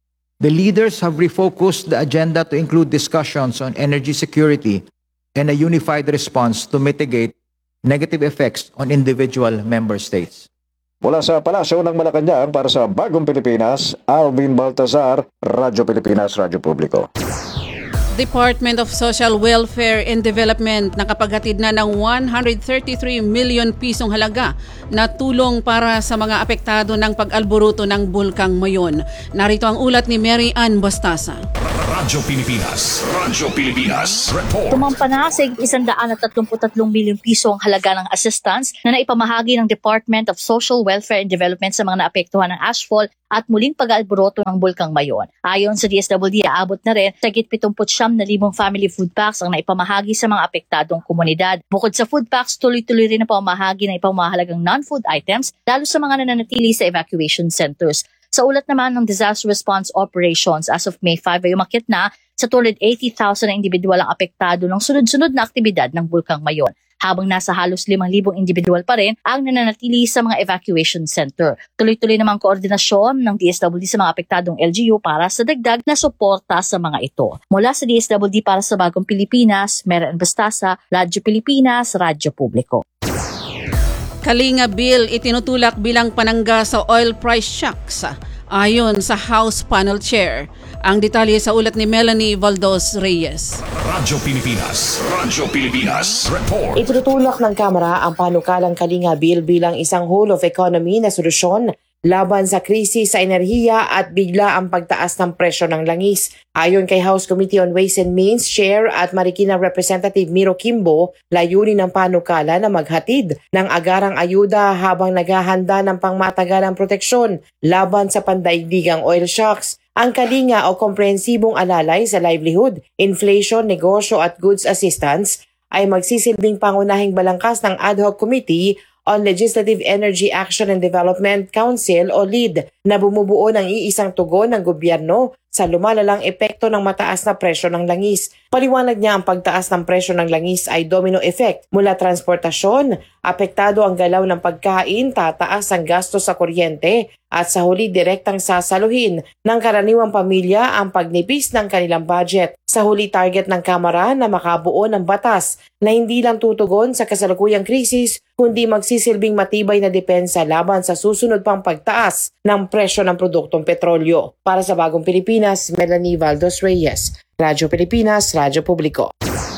The leaders have refocused the agenda to include discussions on energy security and a unified response to mitigate negative effects on individual member states. Mula sa Palasyo ng Malacanang para sa Bagong Pilipinas, Alvin Baltazar, Radyo Pilipinas, Radyo Publiko. Department of Social Welfare and Development nakapaghatid na ng one hundred thirty-three million pisong halaga na tulong para sa mga apektado ng pag-alboruto ng Bulkang Mayon. Narito ang ulat ni Mary Ann Bastasa. Radyo Pilipinas, Radyo Pilipinas, report. Tumampa na sa isang daan at tatlumpu tatlong milyong piso ang halaga ng assistance na naipamahagi ng Department of Social Welfare and Development sa mga naapektuhan ng ashfall at muling pag-alboroto ng Bulkang Mayon. Ayon sa D S W D, aabot na rin sa higit pitungput siyam na libong family food packs ang naipamahagi sa mga apektadong komunidad. Bukod sa food packs, tuloy-tuloy rin ang pamamahagi ng ipamahalagang non-food items lalo sa mga nananatili sa evacuation centers. Sa ulat naman ng Disaster Response Operations, as of May fifth ay umakyat na sa two hundred eighty thousand na individual ang apektado ng sunod-sunod na aktibidad ng Bulkang Mayon, habang nasa halos limang libong individual pa rin ang nananatili sa mga evacuation center. Tuloy-tuloy namang koordinasyon ng D S W D sa mga apektadong L G U para sa dagdag na suporta sa mga ito. Mula sa D S W D para sa Bagong Pilipinas, Mary Ann Bastasa, Radyo Pilipinas, Radyo Publiko. Kalinga Bill itinutulak bilang panangga sa oil price shocks ayon sa House Panel Chair. Ang detalye sa ulat ni Melanie Valdos Reyes. Radyo Pilipinas, Radyo Pilipinas, report. Itutulak ng Kamara ang panukalang Kalinga Bill bilang isang whole of economy na solusyon laban sa krisis sa enerhiya at bigla ang pagtaas ng presyo ng langis. Ayon kay House Committee on Ways and Means Chair at Marikina Representative Miro Kimbo, layunin ng panukala na maghatid ng agarang ayuda habang naghahanda ng pangmatagalang proteksyon laban sa pandaigdigang oil shocks. Ang Kalinga o komprehensibong alalay sa livelihood, inflation, negosyo at goods assistance ay magsisilbing pangunahing balangkas ng Ad Hoc Committee on Legislative Energy Action and Development Council o LEAD na bumubuo ng iisang tugon ng gobyerno sa lumalalang epekto ng mataas na presyo ng langis. Paliwanag niya ang pagtaas ng presyo ng langis ay domino effect mula transportasyon, apektado ang galaw ng pagkain, tataas ang gasto sa kuryente at sa huli direktang sasaluhin ng karaniwang pamilya ang pagnipis ng kanilang budget. Sa huli target ng Kamara na makabuo ng batas na hindi lang tutugon sa kasalukuyang krisis kundi magsisilbing matibay na depensa laban sa susunod pang pagtaas ng presyo ng produktong petrolyo. Para sa Bagong Pilipinas, Melanie Valdos Reyes, Radyo Pilipinas, Radyo Publiko.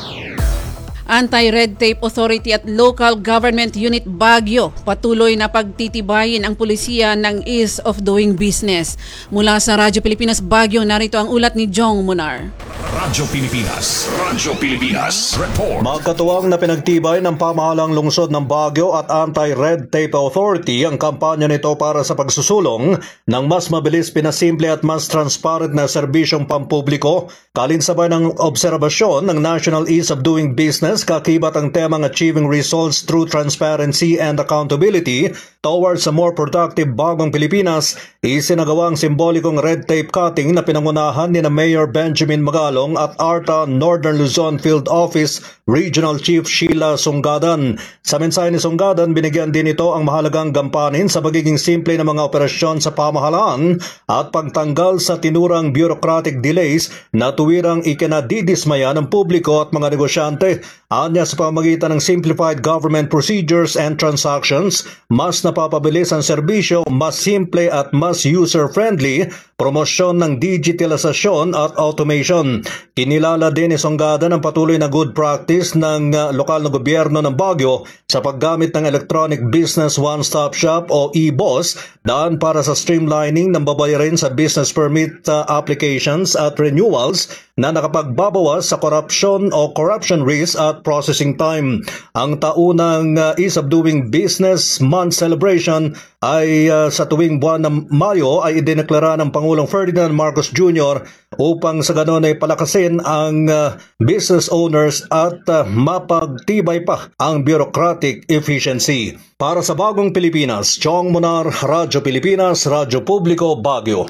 Anti-Red Tape Authority at Local Government Unit Baguio patuloy na pagtitibayin ang pulisiya ng ease of doing business. Mula sa Radyo Pilipinas Baguio, narito ang ulat ni Jong Munar. Radyo Pilipinas, Radyo Pilipinas, report. Magkatuwang na pinagtibay ng pamahalang lungsod ng Baguio at Anti-Red Tape Authority ang kampanya nito para sa pagsusulong ng mas mabilis, pinasimple at mas transparent na serbisyong pampubliko, kalinsabay ng obserbasyon ng National Ease of Doing Business, kakibat ang temang Achieving Results Through Transparency and Accountability Towards a More Productive Bagong Pilipinas. Isinagawang simbolikong red tape cutting na pinangunahan ni na Mayor Benjamin Magalong at ARTA Northern Luzon Field Office Regional Chief Sheila Sunggadan. Sa mensahe ni Sunggadan, binigyan din ito ang mahalagang gampanin sa pagiging simple ng mga operasyon sa pamahalaan at pagtanggal sa tinurang bureaucratic delays na tuwirang ikinadidismaya ng publiko at mga negosyante. Anya, sa pamamagitan ng simplified government procedures and transactions, mas napapabilis ang serbisyo, mas simple at mas user-friendly, promosyon ng digitalisasyon at automation. Kinilala din ni Sunggadan ang patuloy na good practice ng uh, lokal na gobyerno ng Baguio sa paggamit ng Electronic Business One-Stop Shop o E B O S daan para sa streamlining ng babayarin sa business permit uh, applications at renewals na nakapagbabawas sa corruption o corruption risk at processing time. Ang taunang uh, Ease of Doing Business Month celebration ay uh, sa tuwing buwan ng Mayo ay idineklara ng Pangulong Ferdinand Marcos Junior upang sa ganon ay palakasin ang uh, business owners at uh, mapagtibay pa ang bureaucratic efficiency. Para sa Bagong Pilipinas, Chong Munar, Radyo Pilipinas, Radyo Publiko, Baguio.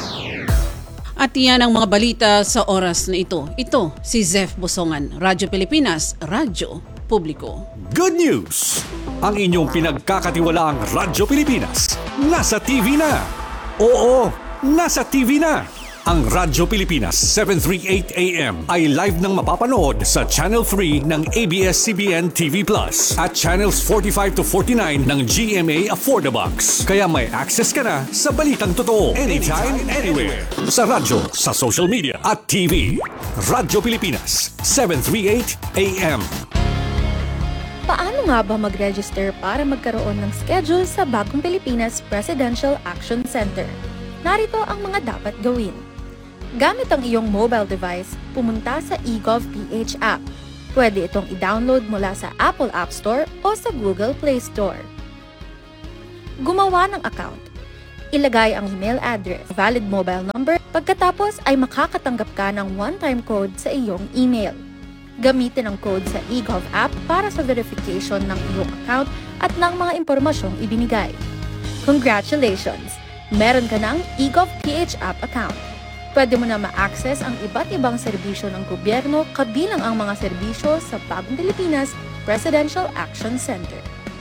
At iyan ang mga balita sa oras na ito. Ito si Zef Bosongan, Radyo Pilipinas, Radyo Publiko. Good news! Ang inyong pinagkakatiwalaang Radyo Pilipinas nasa T V na. Oo, nasa T V na. Ang Radyo Pilipinas seven thirty-eight A M ay live nang mapapanood sa Channel three ng A B S C B N T V Plus at Channels forty-five to forty-nine ng G M A Affordabox. Kaya may access ka na sa balitang totoo anytime, anywhere. Sa radyo, sa social media at T V. Radyo Pilipinas seven thirty-eight A M. Paano nga ba mag-register para magkaroon ng schedule sa Bagong Pilipinas Presidential Action Center? Narito ang mga dapat gawin. Gamit ang iyong mobile device, pumunta sa eGovPH app. Pwede itong i-download mula sa Apple App Store o sa Google Play Store. Gumawa ng account. Ilagay ang email address, valid mobile number, pagkatapos ay makakatanggap ka ng one-time code sa iyong email. Gamitin ang code sa eGov app para sa verification ng iyong account at ng mga impormasyong ibinigay. Congratulations! Meron ka ng eGovPH app account. Pwede mo na ma-access ang iba't ibang serbisyo ng gobyerno kabilang ang mga serbisyo sa Bagong Pilipinas Presidential Action Center.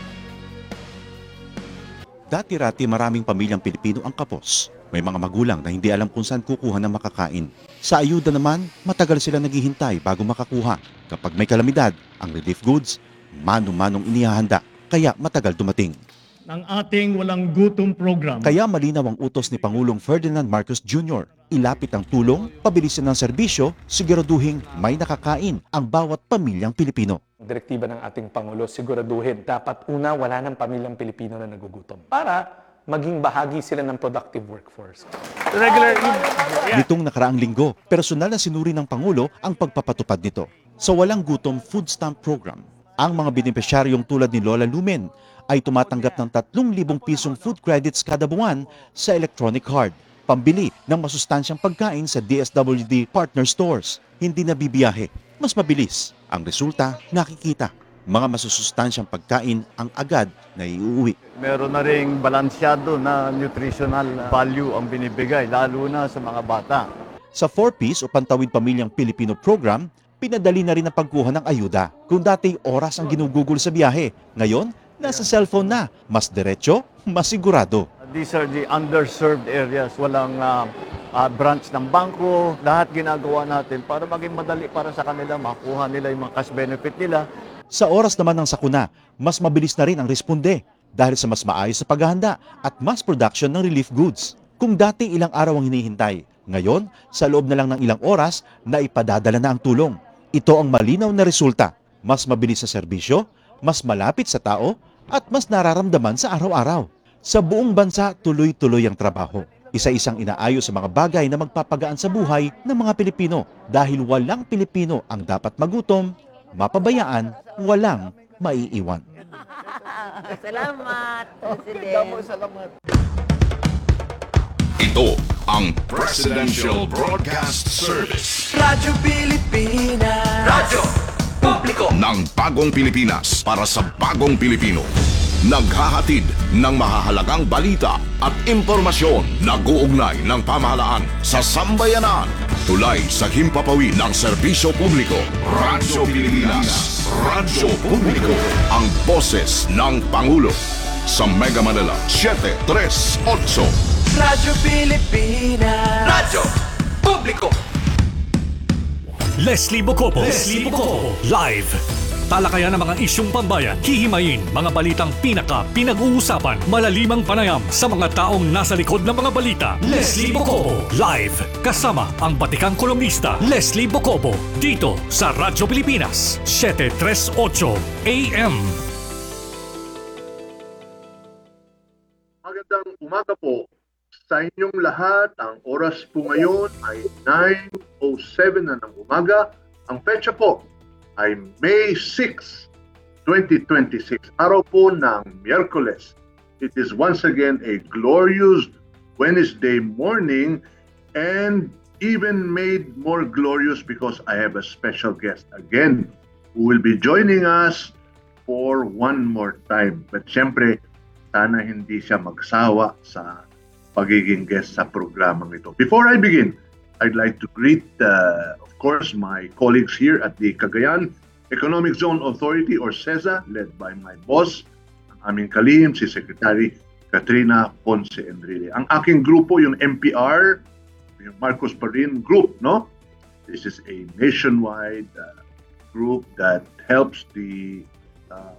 Dati-rati maraming pamilyang Pilipino ang kapos. May mga magulang na hindi alam kung saan kukuha ng makakain. Sa ayuda naman, matagal sila naghihintay bago makakuha. Kapag may kalamidad, ang relief goods, mano-manong inihahanda, kaya matagal dumating. Ng ating walang gutom program. Kaya malinaw ang utos ni Pangulong Ferdinand Marcos Junior Ilapit ang tulong, pabilisin ng serbisyo, siguraduhin may nakakain ang bawat pamilyang Pilipino. Direktiba ng ating Pangulo, siguraduhin dapat una wala ng pamilyang Pilipino na nagugutom para maging bahagi sila ng productive workforce. Regular, yeah. Nitong nakaraang linggo, personal na sinuri ng Pangulo ang pagpapatupad nito. Sa Walang Gutom Food Stamp Program, ang mga benepisyaryong tulad ni Lola Lumen ay tumatanggap ng tatlong libong pisong food credits kada buwan sa electronic card, pambili ng masustansyang pagkain sa D S W D partner stores. Hindi na bibiyahe, mas mabilis. Ang resulta, nakikita. Mga masusustansyang pagkain ang agad na iuwi. Meron na ring balansyado na nutritional value ang binibigay, lalo na sa mga bata. Sa four Ps o Pantawid Pamilyang Pilipino program, pinadali na rin ang pagkuha ng ayuda. Kung dati oras ang ginugugol sa biyahe, ngayon, nasa cellphone na. Mas diretso, mas sigurado. These are the underserved areas. Walang uh, uh, branch ng bangko. Lahat ginagawa natin para maging madali para sa kanila, makuha nila yung mga cash benefit nila. Sa oras naman ng sakuna, mas mabilis na rin ang responde dahil sa mas maayos sa paghahanda at mass production ng relief goods. Kung dati ilang araw ang hinihintay, ngayon, sa loob na lang ng ilang oras, na ipadadala na ang tulong. Ito ang malinaw na resulta. Mas mabilis sa serbisyo, mas malapit sa tao, at mas nararamdaman sa araw-araw. Sa buong bansa, tuloy-tuloy ang trabaho. Isa-isang inaayos sa mga bagay na magpapagaan sa buhay ng mga Pilipino dahil walang Pilipino ang dapat magutom, mapabayaan, walang maiiwan. Salamat, President. Salamat. Ito ang Presidential Broadcast Service. Radyo Pilipinas. Radyo Publiko ng Bagong Pilipinas para sa Bagong Pilipino. Naghahatid ng mahahalagang balita at impormasyon na guugnay ng pamahalaan sa sambayanan. Tulay sa himpapawid ng serbisyo publiko. Radyo Pilipinas. Radyo Publiko. Ang boses ng Pangulo. Sa Mega Manila, seven thirty-eight. Radyo Pilipinas. Radyo Publiko. Leslie Bocopo. Leslie Bocopo. Live. Talakayan ng mga isyong pambayan, hihimayin mga balitang pinaka pinag-uusapan, malalimang panayam sa mga taong nasa likod ng mga balita. Leslie Bocopo. Live. Kasama ang batikang kolumnista Leslie Bocopo. Dito sa Radyo Pilipinas, seven thirty-eight A M. Magandang umaga po sa inyong lahat. Ang oras po ngayon ay nine oh seven na ng umaga. Ang petsa po ay May sixth, twenty twenty-six. Araw po ng Miyerkules. It is once again a glorious Wednesday morning and even made more glorious because I have a special guest again who will be joining us for one more time. But syempre, sana hindi siya magsawa sa pagiging guest sa programang ito. Before I begin, I'd like to greet, uh, of course, my colleagues here at the Cagayan Economic Zone Authority or C E Z A, led by my boss, ang aming kalihim, si Secretary Katrina Ponce Enrile. Ang aking grupo, yung M P R, yung Marcos Parin Group, no? This is a nationwide uh, group that helps the uh,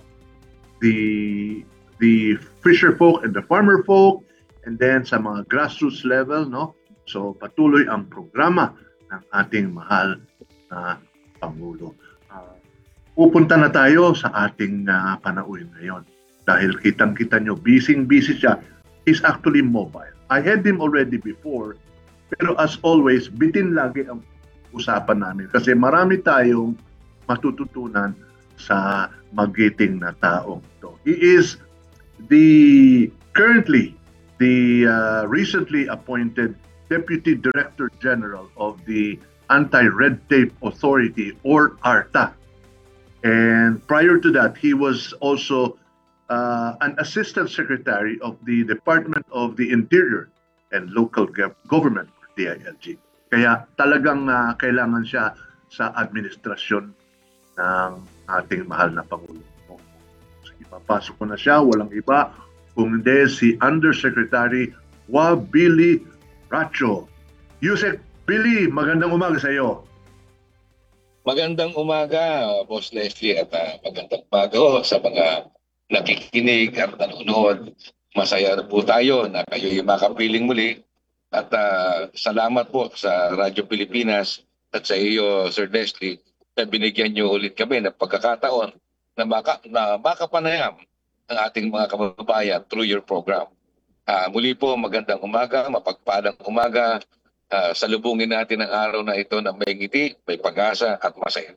the the fisher folk and the farmer folk, and then sa mga grassroots level, no? So patuloy ang programa ng ating mahal na Pangulo. Uh, pupunta na tayo sa ating uh, panauhin ngayon. Dahil kitang-kita nyo, busy-busy siya. He's actually mobile. I had him already before, pero as always, bitin lagi ang usapan namin. Kasi marami tayong matututunan sa magiting na taong ito. He is the, currently, the uh, recently appointed Deputy Director General of the Anti-Red Tape Authority, or ARTA. And prior to that, he was also uh, an Assistant Secretary of the Department of the Interior and Local Government, or D I L G. Kaya talagang uh, kailangan siya sa administrasyon ng ating mahal na Pangulo. So, ipapasok ko na siya, walang iba, kung hindi si Undersecretary Wabili Racho. Yusek Billy, magandang umaga sa iyo. Magandang umaga, Boss Leslie, at uh, magandang umaga ho sa mga nakikinig at nanonood. Masaya po tayo na kayo'y makapiling muli. At uh, salamat po sa Radyo Pilipinas at sa iyo, Sir Leslie, na binigyan niyo ulit kami ng pagkakataon na, maka, na makapanayam ang ating mga kababayan through your program. Uh, muli po, magandang umaga, mapagpalang umaga. Uh, salubungin natin ang araw na ito na may ngiti, may pag-asa at masaya.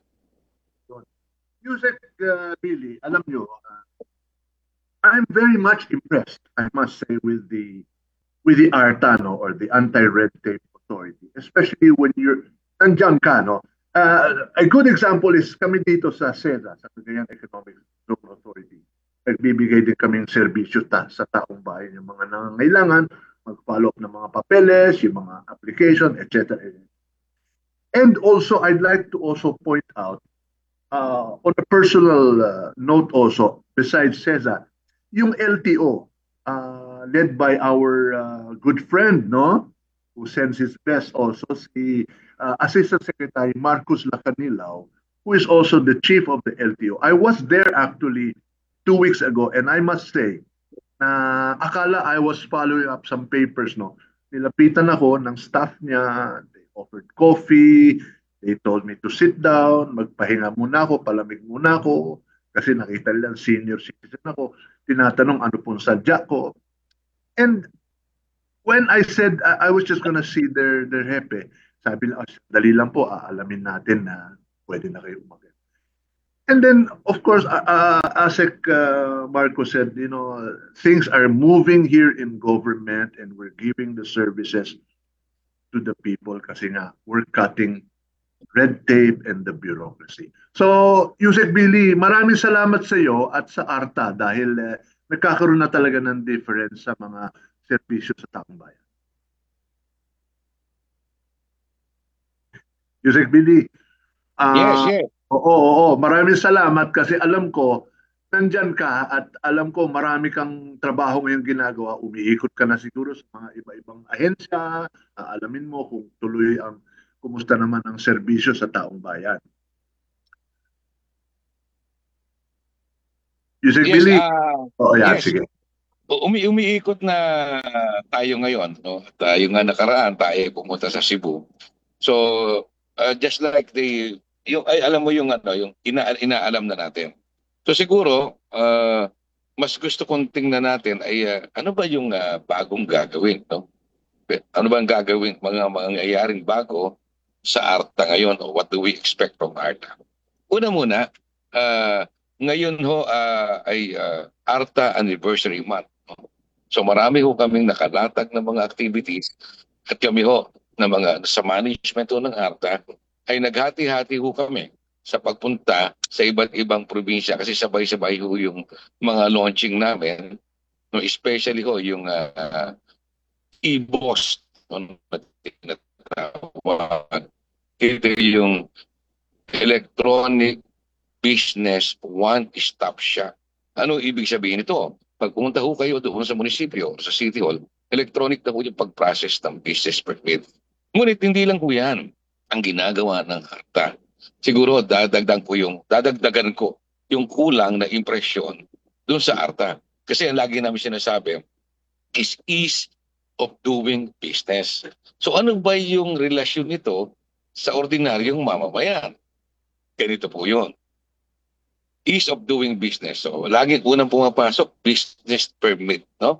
Yusek uh, Billy, alam nyo, uh, I'm very much impressed, I must say, with the with the ARTA, no, or the Anti-Red Tape Authority, especially when you're nandiyan ka, no? Uh, a good example is kami dito sa S E D A, sa Cagayan Economic Zone Authority. Nagbibigay din kaming serbisyo ta sa taong bayan, yung mga nangangailangan, mag-follow up ng mga papeles, yung mga application, et cetera. And also, I'd like to also point out, uh, on a personal uh, note also, besides C E Z A, yung L T O, uh, led by our uh, good friend, no, who sends his best also, si uh, Assistant Secretary Marcos Lacanilao, who is also the chief of the L T O. I was there actually two weeks ago, and I must say, na akala I was following up some papers, no. Nilapitan ako ng staff niya, they offered coffee, they told me to sit down, magpahinga muna ako, palamig muna ako, kasi nakita nila senior citizen ako, tinatanong ano pong sadya ko. And when I said I, I was just gonna see their their hepe, sabi nila, oh, dali lang po, aalamin natin na pwede na kayo umaga. And then, of course, uh, uh, Asek uh, Marco said, you know, things are moving here in government and we're giving the services to the people kasi nga, we're cutting red tape and the bureaucracy. So, Yusek Billy, maraming salamat sa iyo at sa ARTA dahil uh, nagkakaroon na talaga ng difference sa mga serbisyo sa taong bayan. Yusek Billy, uh, yes, yes. Oo, oo, oo, maraming salamat kasi alam ko, nandyan ka at alam ko marami kang trabaho ngayong ginagawa. Umiikot ka na siguro sa mga iba-ibang ahensya, alamin mo kung tuloy ang, kumusta naman ang serbisyo sa taong bayan. Yusek Yes, Billy? uh, Oo, yan, yes. sige. Umi umiikot na tayo ngayon, no? Tayo nga nakaraan, tayo pumunta sa Cebu. So, uh, just like the yung ay alam mo yung ano yung ina, inaalam na natin. So siguro uh, mas gusto kong tingnan natin ay uh, ano ba yung uh, bagong gagawin, no? Ano ba ang gagawin mga mangyayaring bago sa ARTA ngayon, o what do we expect from ARTA? Una muna, uh, ngayon ho uh, ay uh, ARTA Anniversary Month. No? So marami ho kaming nakalatag na mga activities at kami ho na mga sa management ho ng ARTA ay naghati-hati ho kami sa pagpunta sa iba't ibang probinsya kasi sabay-sabay ho yung mga launching namin, no, especially ho yung uh, E-B O S, no, ito yung Electronic Business One-Stop Shop. Ano ibig sabihin ito? Pag pumunta ho kayo doon sa munisipyo, sa City Hall, electronic na ho yung pag-process ng business permit. Ngunit hindi lang po yan ang ginagawa ng ARTA. Siguro dadagdag ko yung, dadagdagan ko yung kulang na impresyon doon sa ARTA. Kasi ang lagi namin sinasabi is ease of doing business. So ano ba yung relasyon nito sa ordinaryong mamamayan? Ganito po yun. Ease of doing business. So laging unang pumapasok, business permit. No?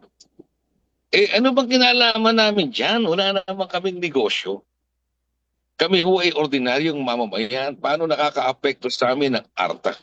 Eh ano bang kinalaman namin dyan? Wala naman kaming negosyo. Kami ho ay ordinaryong mamamayan. Paano nakaka-apekto sa amin ng ARTA?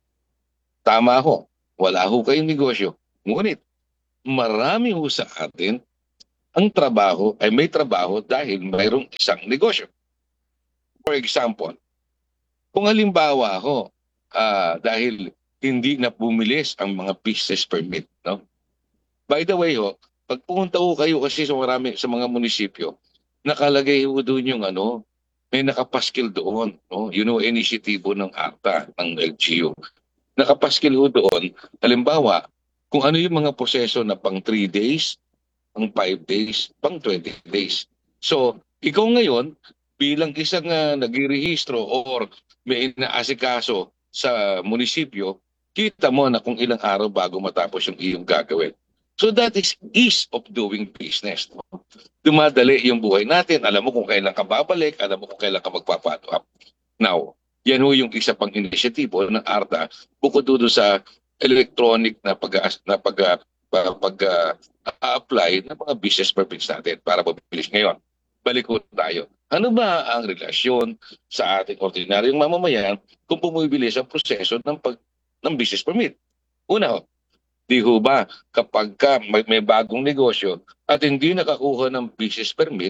Tama ho. Wala ho kayong negosyo. Ngunit marami ho sa atin ang trabaho ay may trabaho dahil mayroong isang negosyo. For example, kung halimbawa ho, uh, dahil hindi na bumilis ang mga business permit, no? By the way ho, pag pumunta ho kayo kasi sa marami sa mga munisipyo, nakalagay ho doon yung ano, may nakapaskil doon, no? Yun ho inisyatibo ng ARTA, ng L G U. Nakapaskil ho doon, halimbawa, kung ano yung mga proseso na pang three days, pang five days, pang twenty days. So, ikaw ngayon, bilang isang uh, nagirehistro or may inaasikaso sa munisipyo, kita mo na kung ilang araw bago matapos yung iyong gagawin. So that is ease of doing business. No? Dumadali yung buhay natin. Alam mo kung kailan ka babalik, alam mo kung kailan ka magpa-follow up. Now, yan ho yung isa pang inisyatibo ng ARTA bukod doon sa electronic na pag na pag pag uh, apply ng mga business permits natin para mabilis ngayon. Balik ko tayo. Ano ba ang relasyon sa ating ordinaryong mamamayan kung bumibilis ang proseso ng pag ng business permit? Una ho, di ho ba kapag ka may, may bagong negosyo at hindi nakakuha ng business permit,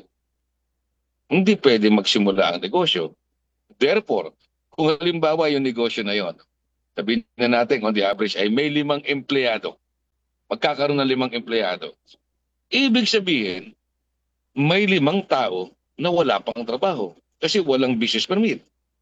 hindi pwede magsimula ang negosyo. Therefore, kung halimbawa yung negosyo na yon, sabihin na natin on the average ay may limang empleyado, magkakaroon ng limang empleyado. Ibig sabihin, may limang tao na wala pang trabaho kasi walang business permit.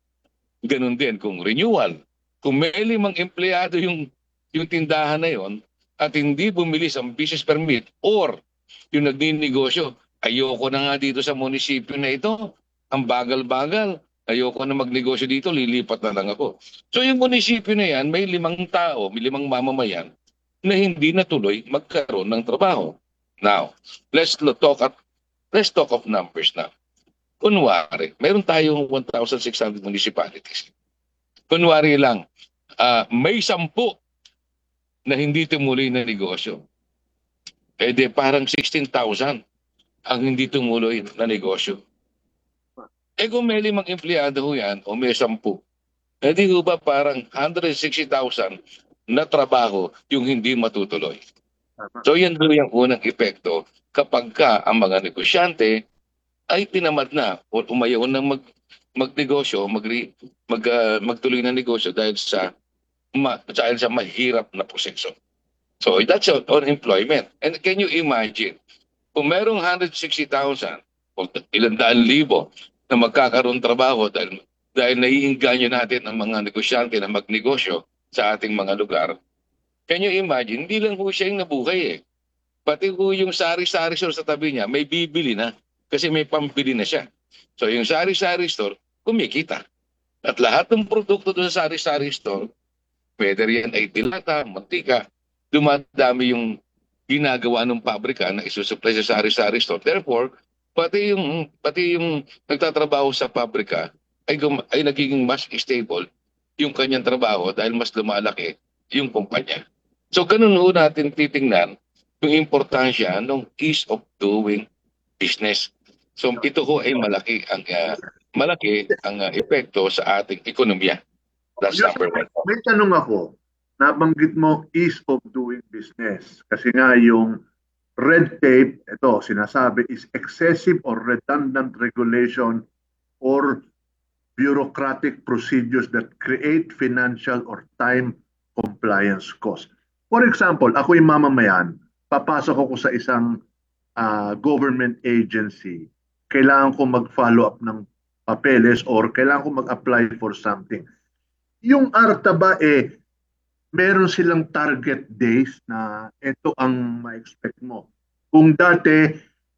Ganun din kung renewal. Kung may limang empleyado yung, yung tindahan na yon at hindi bumilis ang business permit or yung nagninegosyo, ayoko na nga dito sa munisipyo na ito, ang bagal-bagal, ayoko na magnegosyo dito, lilipat na lang ako. So yung munisipyo na yan, may limang tao, may limang mamamayan na hindi natuloy magkaroon ng trabaho. Now, let's talk at let's talk of numbers now. Kunwari, mayroon tayong one thousand six hundred municipalities. Kunwari lang, uh, may sampu na hindi tumuloy na negosyo. Eh di parang sixteen thousand ang hindi tumuloy na negosyo. Eh kung may limang empleyado ho yan o may sampu, eh di ho ba parang one hundred sixty thousand na trabaho yung hindi matutuloy. So yan doon yung unang epekto kapag ka ang mga negosyante ay tinamad na o umayaw na mag, magnegosyo, mag, mag, uh, magtuloy na negosyo dahil sa, ma, dahil sa mahirap na proseso. So that's on employment. And can you imagine, kung merong one hundred sixty thousand o ilang daan libo na magkakaroon trabaho dahil, dahil naiinganyo natin ang mga negosyante na magnegosyo sa ating mga lugar, can you imagine, hindi lang po siya yung nabuhay eh. Pati po yung sari-sari store sa tabi niya, may bibili na kasi may pambili na siya. So yung sari-sari store, kumikita. At lahat ng produkto doon sa sari-sari store, whether yan ay dilata, mantika, dumadami yung ginagawa ng pabrika na isusupply sa sari-sari store. Therefore, pati yung, pati yung nagtatrabaho sa pabrika ay, ay nagiging mas stable yung kanyang trabaho dahil mas lumalaki yung kumpanya. So ganun ho natin titingnan yung importansya ng ease of doing business. So ito ho ay malaki ang uh, malaki ang uh, epekto sa ating ekonomiya. That's number one. May tanong ako, nabanggit mo ease of doing business. Kasi nga yung red tape, ito sinasabi is excessive or redundant regulation or bureaucratic procedures that create financial or time compliance cost. For example, ako yung mamamayan, papasok ako sa isang uh, government agency, kailangan ko mag-follow up ng papeles or kailangan ko mag-apply for something. Yung ARTA ba eh, meron silang target days na ito ang ma-expect mo. Kung dati,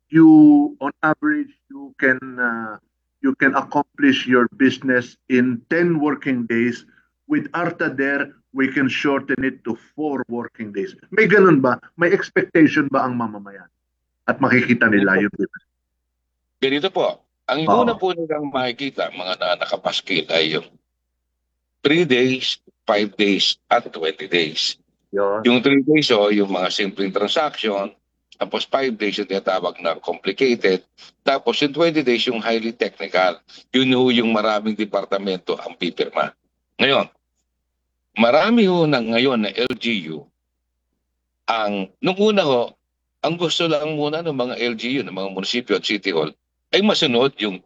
you on average you can uh, you can accomplish your business in ten working days. With Arta there, we can shorten it to four working days. May ganun ba? May expectation ba ang mamamayan? At makikita nila yung difference? Ganito po, ang Oo. una po nilang makikita, mga na nakapaskil, ay yung three days, five days, at twenty days. Yun. Yung three days, oh, yung mga simpleng transaction, tapos five days yung tinatawag na complicated, tapos yung twenty days yung highly technical, yun ho yung maraming departamento ang pipirma. Ngayon, marami ho na ngayon na L G U, ang, nung una ho, ang gusto lang muna ng mga L G U, ng mga munisipyo at City Hall, ay masunod yung